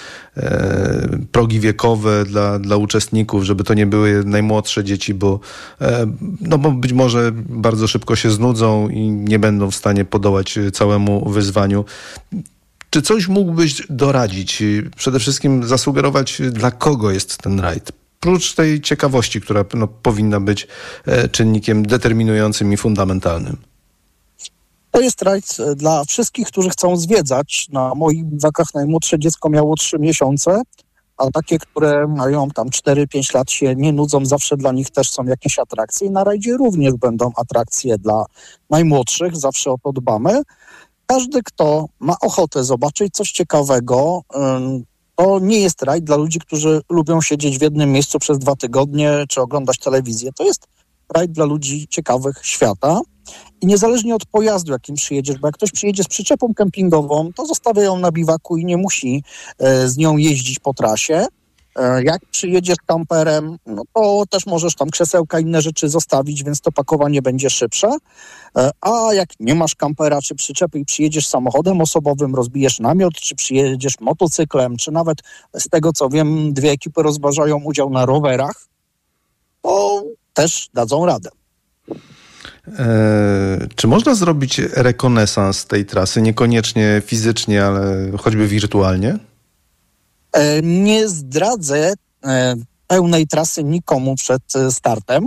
progi wiekowe dla uczestników, żeby to nie były najmłodsze dzieci, bo być może bardzo szybko się znudzą i nie będą w stanie podołać całemu wyzwaniu. Czy coś mógłbyś doradzić? Przede wszystkim zasugerować, dla kogo jest ten rajd? Prócz tej ciekawości, która powinna być czynnikiem determinującym i fundamentalnym. To jest rajd dla wszystkich, którzy chcą zwiedzać. Na moich biwakach najmłodsze dziecko miało 3 miesiące, a takie, które mają tam 4-5 lat, się nie nudzą, zawsze dla nich też są jakieś atrakcje. I na rajdzie również będą atrakcje dla najmłodszych, zawsze o to dbamy. Każdy, kto ma ochotę zobaczyć coś ciekawego, to nie jest rajd dla ludzi, którzy lubią siedzieć w jednym miejscu przez 2 tygodnie, czy oglądać telewizję. To jest rajd dla ludzi ciekawych świata. I niezależnie od pojazdu, jakim przyjedziesz, bo jak ktoś przyjedzie z przyczepą kempingową, to zostawia ją na biwaku i nie musi z nią jeździć po trasie. Jak przyjedziesz kamperem, no to też możesz tam krzesełka, inne rzeczy zostawić, więc to pakowanie będzie szybsze. A jak nie masz kampera czy przyczepy i przyjedziesz samochodem osobowym, rozbijesz namiot, czy przyjedziesz motocyklem, czy nawet z tego co wiem, 2 ekipy rozważają udział na rowerach, to też dadzą radę. Czy można zrobić rekonesans tej trasy? Niekoniecznie fizycznie, ale choćby wirtualnie? Nie zdradzę pełnej trasy nikomu przed startem.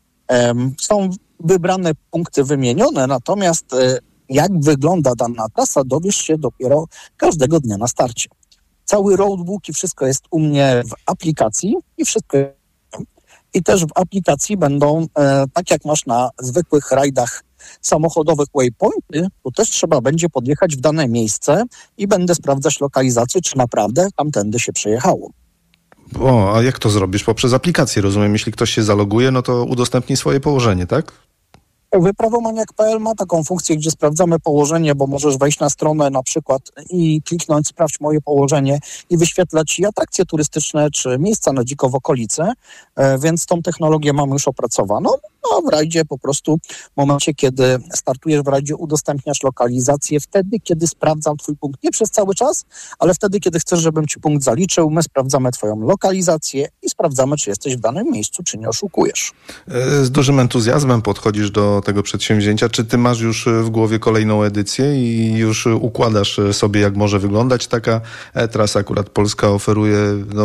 Są wybrane punkty wymienione, natomiast jak wygląda dana trasa, dowiesz się dopiero każdego dnia na starcie. Cały roadbook i wszystko jest u mnie w aplikacji i wszystko. I też w aplikacji będą, tak jak masz na zwykłych rajdach samochodowych waypointy, to też trzeba będzie podjechać w dane miejsce i będę sprawdzać lokalizację, czy naprawdę tamtędy się przejechało. A jak to zrobisz? Poprzez aplikację, rozumiem. Jeśli ktoś się zaloguje, no to udostępni swoje położenie, tak? Wyprawomaniak.pl ma taką funkcję, gdzie sprawdzamy położenie, bo możesz wejść na stronę na przykład i kliknąć sprawdź moje położenie i wyświetlać ci atrakcje turystyczne czy miejsca na dziko w okolicy, więc tą technologię mamy już opracowaną. No w rajdzie po prostu w momencie, kiedy startujesz w rajdzie, udostępniasz lokalizację wtedy, kiedy sprawdzam twój punkt. Nie przez cały czas, ale wtedy, kiedy chcesz, żebym ci punkt zaliczył, my sprawdzamy twoją lokalizację i sprawdzamy, czy jesteś w danym miejscu, czy nie oszukujesz. Z dużym entuzjazmem podchodzisz do tego przedsięwzięcia. Czy ty masz już w głowie kolejną edycję i już układasz sobie, jak może wyglądać taka trasa? Akurat Polska oferuje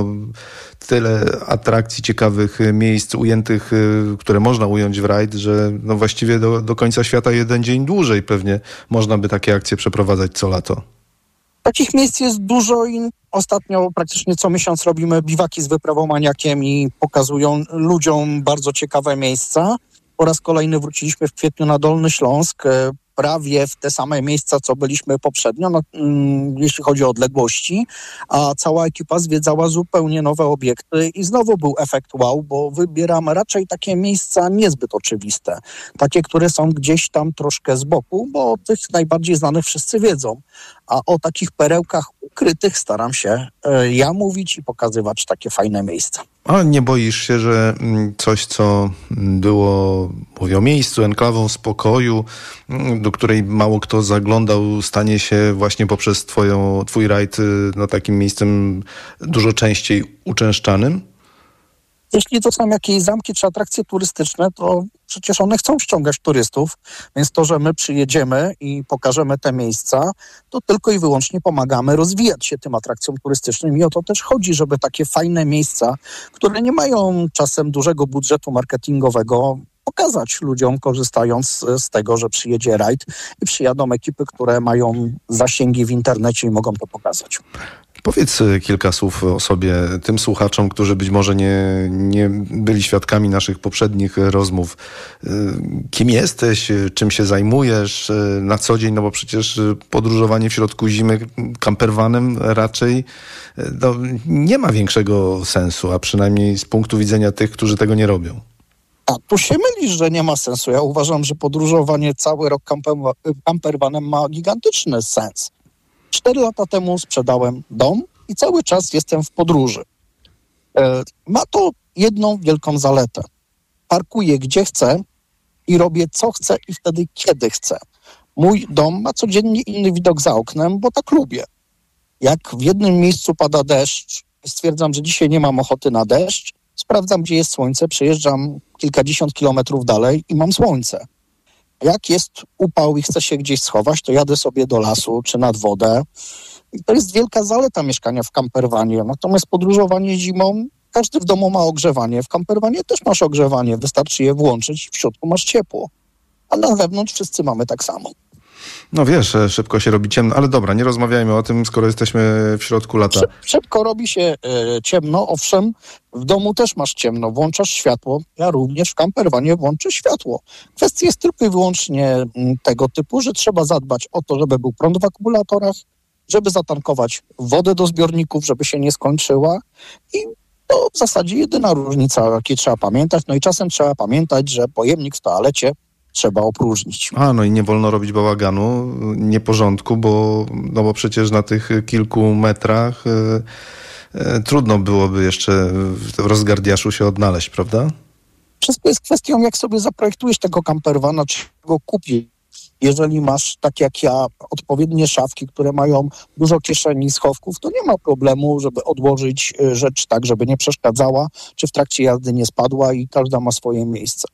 tyle atrakcji, ciekawych miejsc ujętych, które można ująć w rajd, że właściwie do końca świata jeden dzień dłużej pewnie można by takie akcje przeprowadzać co lato. Takich miejsc jest dużo i ostatnio praktycznie co miesiąc robimy biwaki z wyprawomaniakiem i pokazują ludziom bardzo ciekawe miejsca. Po raz kolejny wróciliśmy w kwietniu na Dolny Śląsk, prawie w te same miejsca, co byliśmy poprzednio, jeśli chodzi o odległości, a cała ekipa zwiedzała zupełnie nowe obiekty i znowu był efekt wow, bo wybieram raczej takie miejsca niezbyt oczywiste, takie, które są gdzieś tam troszkę z boku, bo o tych najbardziej znanych wszyscy wiedzą, a o takich perełkach ukrytych staram się ja mówić i pokazywać takie fajne miejsca. A nie boisz się, że coś, co było, mówię o miejscu, enklawą spokoju, do której mało kto zaglądał, stanie się właśnie poprzez twój rajd takim miejscem dużo częściej uczęszczanym? Jeśli to są jakieś zamki czy atrakcje turystyczne, to przecież one chcą ściągać turystów, więc to, że my przyjedziemy i pokażemy te miejsca, to tylko i wyłącznie pomagamy rozwijać się tym atrakcjom turystycznym i o to też chodzi, żeby takie fajne miejsca, które nie mają czasem dużego budżetu marketingowego, pokazać ludziom, korzystając z tego, że przyjedzie rajd i przyjadą ekipy, które mają zasięgi w internecie i mogą to pokazać. Powiedz kilka słów o sobie tym słuchaczom, którzy być może nie byli świadkami naszych poprzednich rozmów. Kim jesteś, czym się zajmujesz na co dzień, bo przecież podróżowanie w środku zimy campervanem raczej nie ma większego sensu, a przynajmniej z punktu widzenia tych, którzy tego nie robią. A tu się mylisz, że nie ma sensu. Ja uważam, że podróżowanie cały rok campervanem ma gigantyczny sens. 4 lata temu sprzedałem dom i cały czas jestem w podróży. Ma to jedną wielką zaletę. Parkuję gdzie chcę i robię co chcę i wtedy kiedy chcę. Mój dom ma codziennie inny widok za oknem, bo tak lubię. Jak w jednym miejscu pada deszcz i stwierdzam, że dzisiaj nie mam ochoty na deszcz, sprawdzam, gdzie jest słońce, przejeżdżam kilkadziesiąt kilometrów dalej i mam słońce. Jak jest upał i chcę się gdzieś schować, to jadę sobie do lasu czy nad wodę. I to jest wielka zaleta mieszkania w campervanie. Natomiast podróżowanie zimą, każdy w domu ma ogrzewanie. W campervanie też masz ogrzewanie. Wystarczy je włączyć i w środku masz ciepło. A na zewnątrz wszyscy mamy tak samo. No wiesz, szybko się robi ciemno, ale dobra, nie rozmawiajmy o tym, skoro jesteśmy w środku lata. Szybko robi się ciemno, owszem, w domu też masz ciemno, włączasz światło, ja również w campervanie włączę światło. Kwestia jest tylko i wyłącznie tego typu, że trzeba zadbać o to, żeby był prąd w akumulatorach, żeby zatankować wodę do zbiorników, żeby się nie skończyła i to w zasadzie jedyna różnica, o jakiej trzeba pamiętać. No i czasem trzeba pamiętać, że pojemnik w toalecie trzeba opróżnić. No i nie wolno robić bałaganu, nieporządku, bo przecież na tych kilku metrach trudno byłoby jeszcze w rozgardiaszu się odnaleźć, prawda? Wszystko jest kwestią, jak sobie zaprojektujesz tego campervana, czy go kupisz. Jeżeli masz, tak jak ja, odpowiednie szafki, które mają dużo kieszeni, schowków, to nie ma problemu, żeby odłożyć rzecz tak, żeby nie przeszkadzała, czy w trakcie jazdy nie spadła i każda ma swoje miejsce.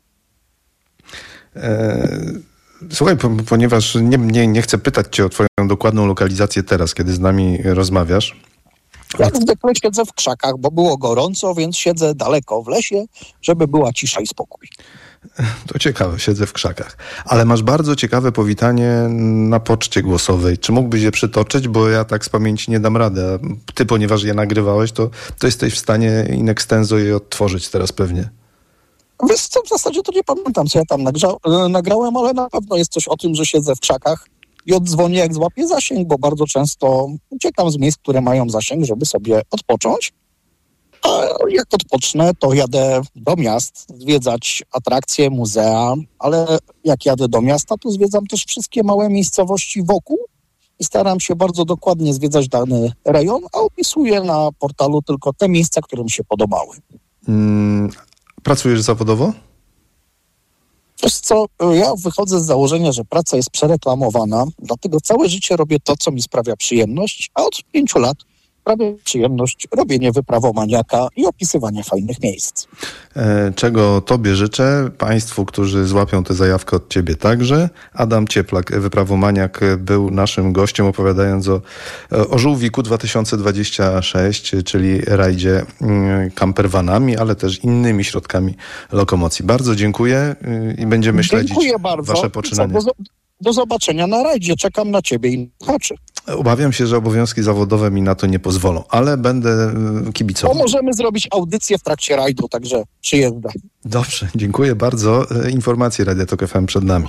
Słuchaj, ponieważ nie chcę pytać cię o twoją dokładną lokalizację teraz, kiedy z nami rozmawiasz. Jak zwykle siedzę w krzakach, bo było gorąco, więc siedzę daleko w lesie, żeby była cisza i spokój. To ciekawe, siedzę w krzakach. Ale masz bardzo ciekawe powitanie na poczcie głosowej. Czy mógłbyś je przytoczyć? Bo ja tak z pamięci nie dam rady. A ty, ponieważ je nagrywałeś, to jesteś w stanie in extenso je odtworzyć teraz pewnie. Wiesz co, w zasadzie to nie pamiętam, co ja tam nagrałem, ale na pewno jest coś o tym, że siedzę w krzakach i oddzwonię, jak złapię zasięg, bo bardzo często uciekam z miejsc, które mają zasięg, żeby sobie odpocząć. A jak odpocznę, to jadę do miast zwiedzać atrakcje, muzea, ale jak jadę do miasta, to zwiedzam też wszystkie małe miejscowości wokół i staram się bardzo dokładnie zwiedzać dany rejon, a opisuję na portalu tylko te miejsca, które mi się podobały. Pracujesz zawodowo? Wiesz co, ja wychodzę z założenia, że praca jest przereklamowana, dlatego całe życie robię to, co mi sprawia przyjemność, a od 5 lat sprawię przyjemność robienie wyprawomaniaka i opisywanie fajnych miejsc. Czego tobie życzę, państwu, którzy złapią tę zajawkę od ciebie także. Adam Cieplak, wyprawomaniak, był naszym gościem, opowiadając o Żółwiku 2026, czyli rajdzie campervanami, ale też innymi środkami lokomocji. Bardzo dziękuję i będziemy śledzić wasze poczynania. Do zobaczenia na rajdzie. Czekam na ciebie i słuchaczy. Obawiam się, że obowiązki zawodowe mi na to nie pozwolą, ale będę kibicował. To możemy zrobić audycję w trakcie rajdu, także przyjeżdżaj. Dobrze, dziękuję bardzo. Informacje Radia Tok FM przed nami.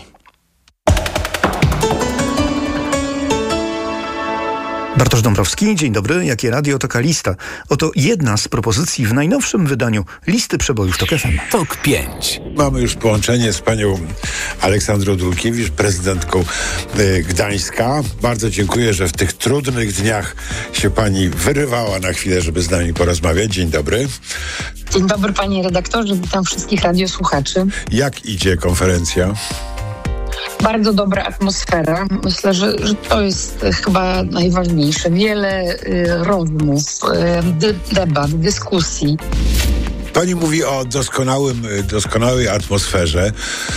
Bartosz Dąbrowski, dzień dobry. Jakie radio, taka lista. Oto jedna z propozycji w najnowszym wydaniu listy przebojów Tok FM. Tok 5. Mamy już połączenie z panią Aleksandrą Dulkiewicz, prezydentką Gdańska. Bardzo dziękuję, że w tych trudnych dniach się pani wyrywała na chwilę, żeby z nami porozmawiać. Dzień dobry. Dzień dobry, panie redaktorze. Witam wszystkich radiosłuchaczy. Jak idzie konferencja? Bardzo dobra atmosfera. Myślę, że to jest chyba najważniejsze. Wiele rozmów, debat, dyskusji. Pani mówi o doskonałej atmosferze.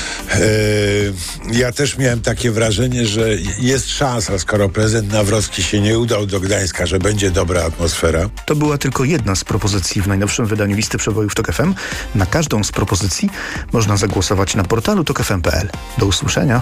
Ja też miałem takie wrażenie, że jest szansa, skoro prezydent Nawrocki się nie udał do Gdańska, że będzie dobra atmosfera. To była tylko jedna z propozycji w najnowszym wydaniu listy przebojów Tok FM. Na każdą z propozycji można zagłosować na portalu tokfm.pl. Do usłyszenia.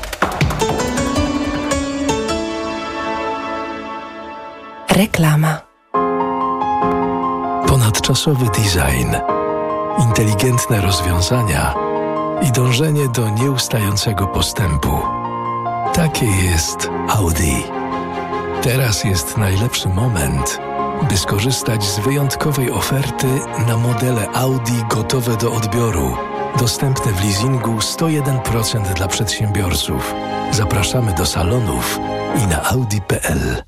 Reklama. Ponadczasowy design, inteligentne rozwiązania i dążenie do nieustającego postępu. Takie jest Audi. Teraz jest najlepszy moment, by skorzystać z wyjątkowej oferty na modele Audi gotowe do odbioru. Dostępne w leasingu 101% dla przedsiębiorców. Zapraszamy do salonów i na audi.pl.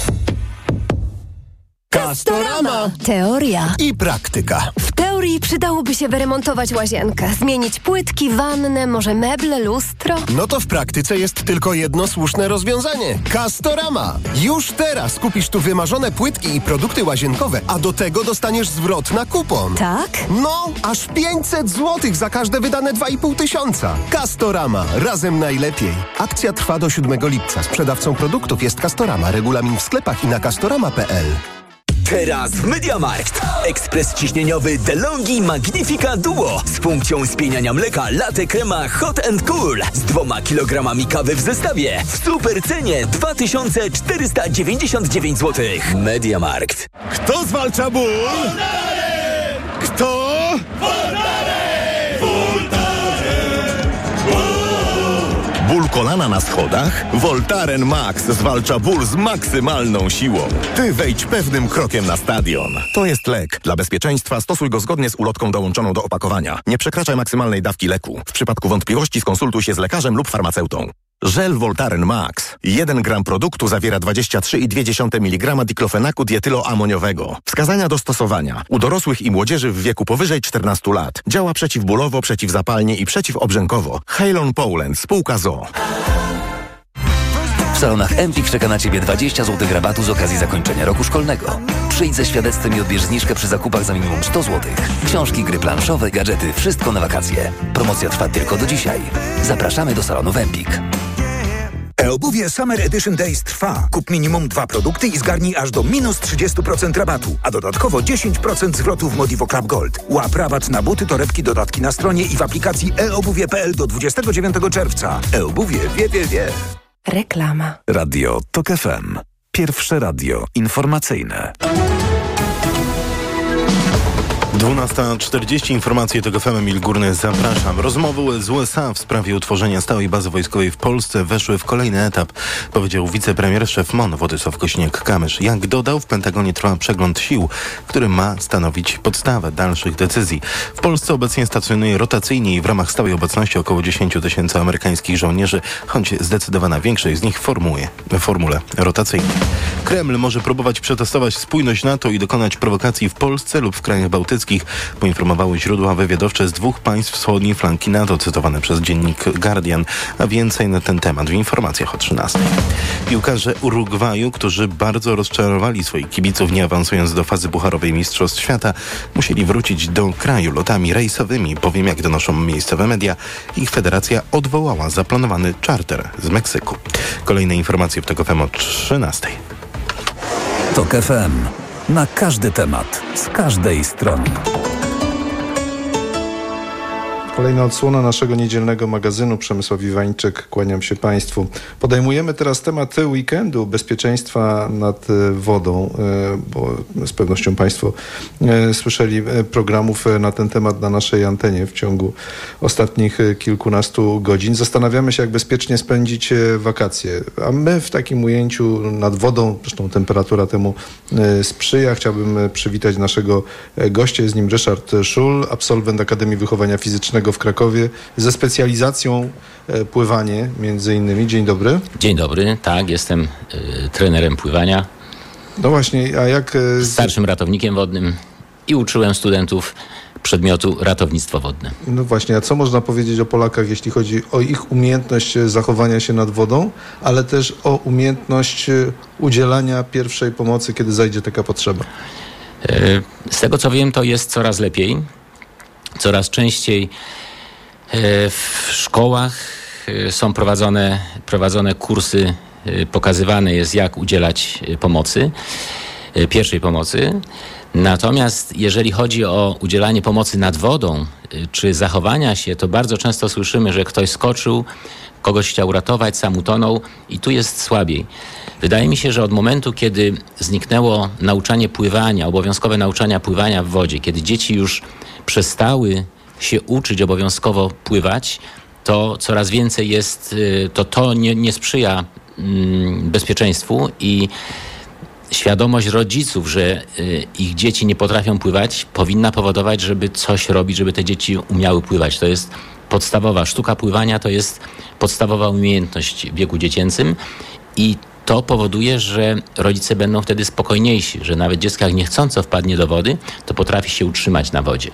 Castorama. Teoria I praktyka. W teorii przydałoby się wyremontować łazienkę, zmienić płytki, wannę, może meble, lustro. No to w praktyce jest tylko jedno słuszne rozwiązanie. Castorama. Już teraz kupisz tu wymarzone płytki i produkty łazienkowe, a do tego dostaniesz zwrot na kupon. Tak? No, aż 500 zł za każde wydane 2500. Castorama. Razem najlepiej. Akcja trwa do 7 lipca. Sprzedawcą produktów jest Castorama. Regulamin w sklepach i na castorama.pl. Teraz w MediaMarkt. Ekspres ciśnieniowy DeLonghi Magnifica Duo z funkcją spieniania mleka latte crema hot and cool z 2 kilogramami kawy w zestawie w super cenie 2499 zł. MediaMarkt. Kto zwalcza ból? Kto? Ból kolana na schodach? Voltaren Max zwalcza ból z maksymalną siłą. Ty wejdź pewnym krokiem na stadion. To jest lek. Dla bezpieczeństwa stosuj go zgodnie z ulotką dołączoną do opakowania. Nie przekraczaj maksymalnej dawki leku. W przypadku wątpliwości skonsultuj się z lekarzem lub farmaceutą. Żel Voltaren Max. 1 gram produktu zawiera 23,2 mg diklofenaku dietyloamoniowego. Wskazania do stosowania. U dorosłych i młodzieży w wieku powyżej 14 lat. Działa przeciwbólowo, przeciwzapalnie i przeciwobrzękowo. Halon Poland, spółka ZOO. W salonach Empik czeka na Ciebie 20 zł rabatu z okazji zakończenia roku szkolnego. Przyjdź ze świadectwem i odbierz zniżkę przy zakupach za minimum 100 zł. Książki, gry planszowe, gadżety, wszystko na wakacje. Promocja trwa tylko do dzisiaj. Zapraszamy do salonów Empik. E-obuwie Summer Edition Days trwa. Kup minimum 2 produkty i zgarnij aż do minus 30% rabatu, a dodatkowo 10% zwrotu w Modivo Club Gold. Łap rabat na buty, torebki, dodatki na stronie i w aplikacji eobuwie.pl do 29 czerwca. E-obuwie wie. Reklama. Radio TOK FM. Pierwsze radio informacyjne. 12:40. Informacje TOK FM. Emil Górny, zapraszam. Rozmowy z USA w sprawie utworzenia stałej bazy wojskowej w Polsce weszły w kolejny etap, powiedział wicepremier, szef MON Władysław Kosiniak-Kamysz. Jak dodał, w Pentagonie trwa przegląd sił, który ma stanowić podstawę dalszych decyzji. W Polsce obecnie stacjonuje rotacyjnie i w ramach stałej obecności około 10 000 amerykańskich żołnierzy, choć zdecydowana większość z nich w formule rotacyjnej. Kreml może próbować przetestować spójność NATO i dokonać prowokacji w Polsce lub w krajach bałtyckich, poinformowały źródła wywiadowcze z 2 państw wschodniej flanki NATO, cytowane przez dziennik Guardian, a więcej na ten temat w informacjach o 13:00. Piłkarze Urugwaju, którzy bardzo rozczarowali swoich kibiców, nie awansując do fazy pucharowej Mistrzostw Świata, musieli wrócić do kraju lotami rejsowymi, bowiem, jak donoszą miejscowe media, ich federacja odwołała zaplanowany czarter z Meksyku. Kolejne informacje w TOK FM o 13:00. TOK FM. Na każdy temat, z każdej strony. Kolejna odsłona naszego niedzielnego magazynu. Przemysław Iwańczyk, kłaniam się Państwu. Podejmujemy teraz temat weekendu, bezpieczeństwa nad wodą, bo z pewnością Państwo słyszeli programów na ten temat na naszej antenie w ciągu ostatnich kilkunastu godzin. Zastanawiamy się, jak bezpiecznie spędzić wakacje, a my w takim ujęciu nad wodą, zresztą temperatura temu sprzyja. Chciałbym przywitać naszego gościa, jest nim Ryszard Szul, absolwent Akademii Wychowania Fizycznego w Krakowie ze specjalizacją pływanie między innymi. Dzień dobry. Dzień dobry, tak, jestem trenerem pływania. No właśnie, a jak... Starszym ratownikiem wodnym i uczyłem studentów przedmiotu ratownictwo wodne. No właśnie, a co można powiedzieć o Polakach, jeśli chodzi o ich umiejętność zachowania się nad wodą, ale też o umiejętność udzielania pierwszej pomocy, kiedy zajdzie taka potrzeba? Z tego co wiem, to jest coraz lepiej. Coraz częściej w szkołach są prowadzone kursy, pokazywane jest, jak udzielać pomocy, pierwszej pomocy. Natomiast jeżeli chodzi o udzielanie pomocy nad wodą, czy zachowania się, to bardzo często słyszymy, że ktoś skoczył, kogoś chciał ratować, sam utonął i tu jest słabiej. Wydaje mi się, że od momentu, kiedy zniknęło nauczanie pływania, obowiązkowe nauczania pływania w wodzie, kiedy dzieci już przestały się uczyć obowiązkowo pływać, to coraz więcej jest, to nie sprzyja bezpieczeństwu i świadomość rodziców, że ich dzieci nie potrafią pływać, powinna powodować, żeby coś robić, żeby te dzieci umiały pływać. To jest podstawowa sztuka pływania, to jest podstawowa umiejętność w wieku dziecięcym i to powoduje, że rodzice będą wtedy spokojniejsi, że nawet dziecko jak niechcąco wpadnie do wody, to potrafi się utrzymać na wodzie.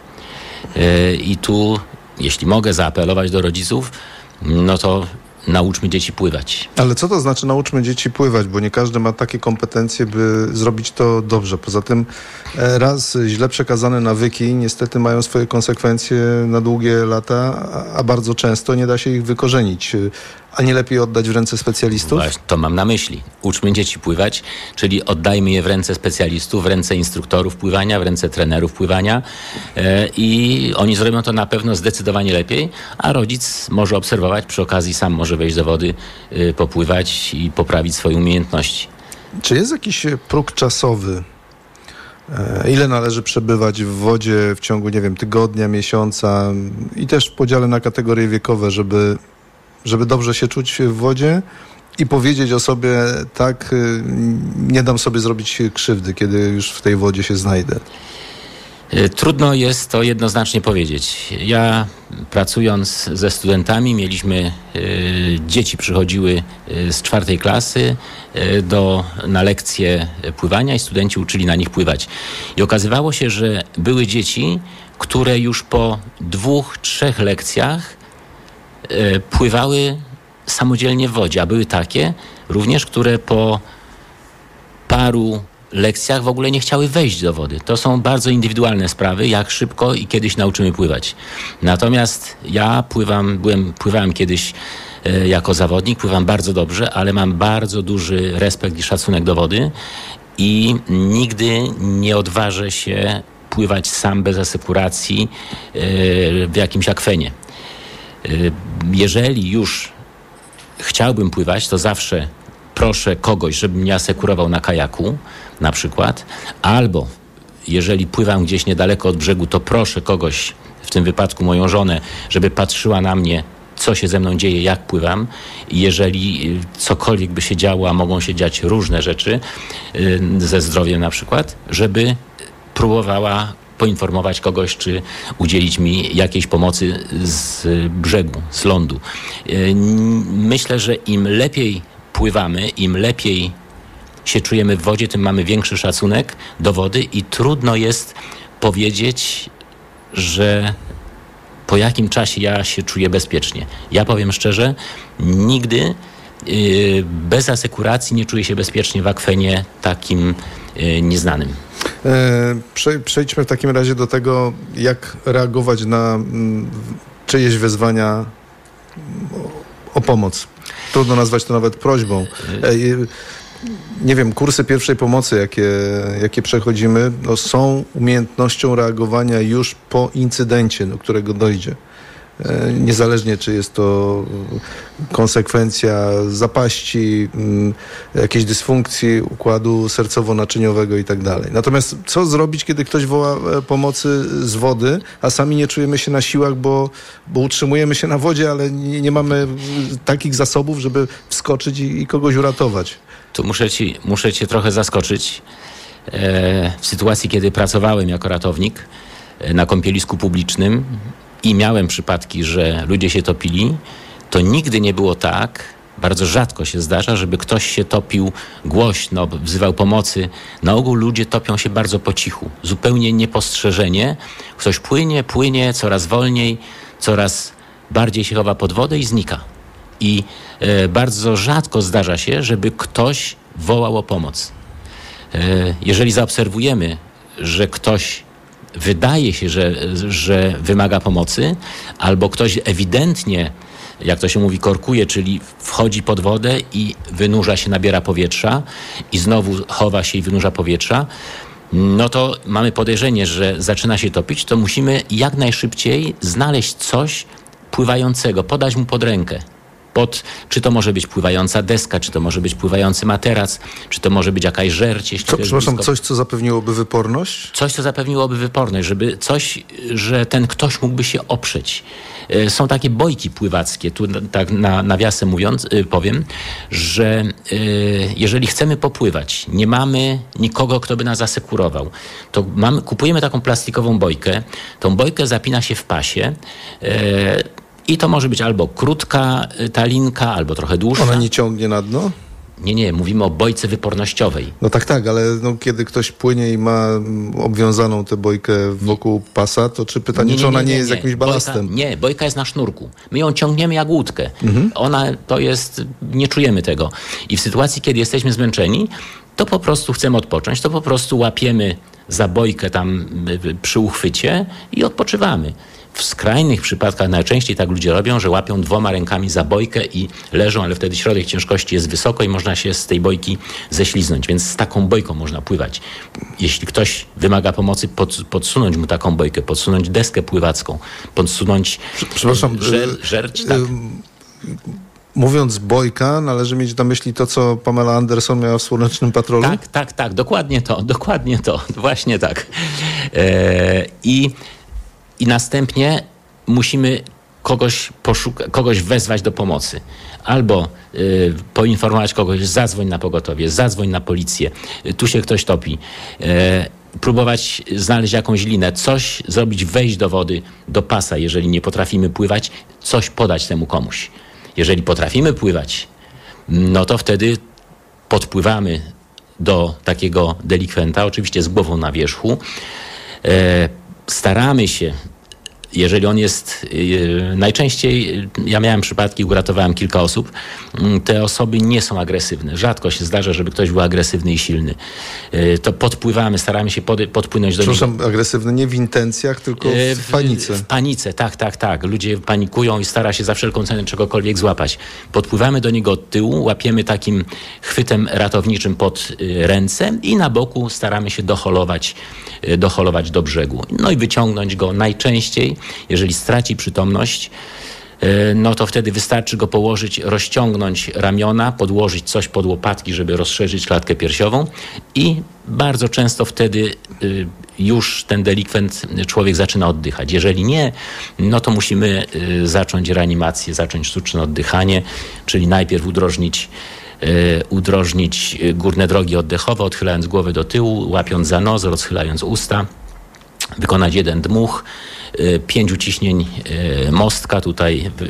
I tu, jeśli mogę zaapelować do rodziców, no to nauczmy dzieci pływać. Ale co to znaczy nauczmy dzieci pływać? Bo nie każdy ma takie kompetencje, by zrobić to dobrze. Poza tym raz źle przekazane nawyki niestety mają swoje konsekwencje na długie lata, a bardzo często nie da się ich wykorzenić. A nie lepiej oddać w ręce specjalistów? Właśnie, to mam na myśli. Uczmy dzieci pływać, czyli oddajmy je w ręce specjalistów, w ręce instruktorów pływania, w ręce trenerów pływania i oni zrobią to na pewno zdecydowanie lepiej, a rodzic może obserwować, przy okazji sam może wejść do wody, popływać i poprawić swoje umiejętności. Czy jest jakiś próg czasowy? Ile należy przebywać w wodzie w ciągu, nie wiem, tygodnia, miesiąca i też w podziale na kategorie wiekowe, żeby dobrze się czuć w wodzie i powiedzieć o sobie, tak, nie dam sobie zrobić krzywdy, kiedy już w tej wodzie się znajdę? Trudno jest to jednoznacznie powiedzieć. Ja pracując ze studentami, mieliśmy, dzieci przychodziły z 4 klasy na lekcje pływania i studenci uczyli na nich pływać. I okazywało się, że były dzieci, które już po 2-3 lekcjach pływały samodzielnie w wodzie, a były takie również, które po paru lekcjach w ogóle nie chciały wejść do wody. To są bardzo indywidualne sprawy, jak szybko i kiedyś nauczymy pływać. Natomiast ja pływałem kiedyś jako zawodnik, pływam bardzo dobrze, ale mam bardzo duży respekt i szacunek do wody i nigdy nie odważę się pływać sam bez asekuracji w jakimś akwenie. Jeżeli już chciałbym pływać, to zawsze proszę kogoś, żeby mnie asekurował na kajaku na przykład, albo jeżeli pływam gdzieś niedaleko od brzegu, to proszę kogoś, w tym wypadku moją żonę, żeby patrzyła na mnie, co się ze mną dzieje, jak pływam. I jeżeli cokolwiek by się działo, a mogą się dziać różne rzeczy, ze zdrowiem na przykład, żeby próbowała poinformować kogoś, czy udzielić mi jakiejś pomocy z brzegu, z lądu. Myślę, że im lepiej pływamy, im lepiej się czujemy w wodzie, tym mamy większy szacunek do wody i trudno jest powiedzieć, że po jakim czasie ja się czuję bezpiecznie. Ja powiem szczerze, nigdy bez asekuracji nie czuję się bezpiecznie w akwenie takim nieznanym. Przejdźmy w takim razie do tego, jak reagować na czyjeś wezwania o pomoc. Trudno nazwać to nawet prośbą. Nie wiem, kursy pierwszej pomocy, jakie przechodzimy, są umiejętnością reagowania już po incydencie, do którego dojdzie. Niezależnie, czy jest to konsekwencja zapaści, jakiejś dysfunkcji układu sercowo-naczyniowego i tak dalej. Natomiast co zrobić, kiedy ktoś woła pomocy z wody, a sami nie czujemy się na siłach, bo utrzymujemy się na wodzie, ale nie mamy takich zasobów, żeby wskoczyć i kogoś uratować? Tu muszę cię trochę zaskoczyć. W sytuacji, kiedy pracowałem jako ratownik na kąpielisku publicznym i miałem przypadki, że ludzie się topili, to nigdy nie było tak, bardzo rzadko się zdarza, żeby ktoś się topił głośno, wzywał pomocy. Na ogół ludzie topią się bardzo po cichu, zupełnie niepostrzeżenie. Ktoś płynie coraz wolniej, coraz bardziej się chowa pod wodę i znika. I bardzo rzadko zdarza się, żeby ktoś wołał o pomoc. Jeżeli zaobserwujemy, że ktoś wydaje się, że wymaga pomocy, albo ktoś ewidentnie, jak to się mówi, korkuje, czyli wchodzi pod wodę i wynurza się, nabiera powietrza i znowu chowa się i wynurza powietrza, no to mamy podejrzenie, że zaczyna się topić, to musimy jak najszybciej znaleźć coś pływającego, podać mu pod rękę. Czy to może być pływająca deska, czy to może być pływający materac, czy to może być jakaś żerć. Przepraszam, coś, co zapewniłoby wyporność? Coś, co zapewniłoby wyporność, że ten ktoś mógłby się oprzeć. Są takie bojki pływackie, tu tak nawiasem mówiąc, powiem, że jeżeli chcemy popływać, nie mamy nikogo, kto by nas asekurował, to kupujemy taką plastikową bojkę, tą bojkę zapina się w pasie, i to może być albo krótka ta linka, albo trochę dłuższa. Ona nie ciągnie na dno? Nie, mówimy o bojce wypornościowej. No tak, ale kiedy ktoś płynie i ma obwiązaną tę bojkę wokół pasa, to czy pytanie, czy ona nie jest jakimś balastem? Bojka jest na sznurku. My ją ciągniemy jak łódkę. Ona to jest, nie czujemy tego. I w sytuacji, kiedy jesteśmy zmęczeni, to po prostu chcemy odpocząć, to po prostu łapiemy za bojkę tam przy uchwycie i odpoczywamy. W skrajnych przypadkach najczęściej tak ludzie robią, że łapią 2 rękami za bojkę i leżą, ale wtedy środek ciężkości jest wysoko i można się z tej bojki ześliznąć, więc z taką bojką można pływać. Jeśli ktoś wymaga pomocy, podsunąć mu taką bojkę, podsunąć deskę pływacką, podsunąć żerć. Tak. Mówiąc bojka, należy mieć na myśli to, co Pamela Anderson miała w Słonecznym Patrolu? Tak, dokładnie to, właśnie tak. I następnie musimy kogoś wezwać do pomocy. Albo poinformować kogoś, zadzwoń na pogotowie, zadzwoń na policję, tu się ktoś topi. próbować znaleźć jakąś linę, coś zrobić, wejść do wody, do pasa. Jeżeli nie potrafimy pływać, coś podać temu komuś. Jeżeli potrafimy pływać, no to wtedy podpływamy do takiego delikwenta, oczywiście z głową na wierzchu. Staramy się, jeżeli on jest, najczęściej, ja miałem przypadki, uratowałem kilka osób, te osoby nie są agresywne. Rzadko się zdarza, żeby ktoś był agresywny i silny. To podpływamy, staramy się podpłynąć do niego. Przepraszam, agresywny nie w intencjach, tylko w panice. W panice, tak. Ludzie panikują i stara się za wszelką cenę czegokolwiek złapać. Podpływamy do niego od tyłu, łapiemy takim chwytem ratowniczym pod ręce i na boku staramy się doholować do brzegu. No i wyciągnąć go najczęściej. Jeżeli straci przytomność, no to wtedy wystarczy go położyć, rozciągnąć ramiona, podłożyć coś pod łopatki, żeby rozszerzyć klatkę piersiową i bardzo często wtedy już ten delikwent, człowiek zaczyna oddychać. Jeżeli nie, no to musimy zacząć reanimację, zacząć sztuczne oddychanie, czyli najpierw udrożnić górne drogi oddechowe, odchylając głowę do tyłu, łapiąc za nos, rozchylając usta, wykonać 1 dmuch, 5 uciśnień mostka tutaj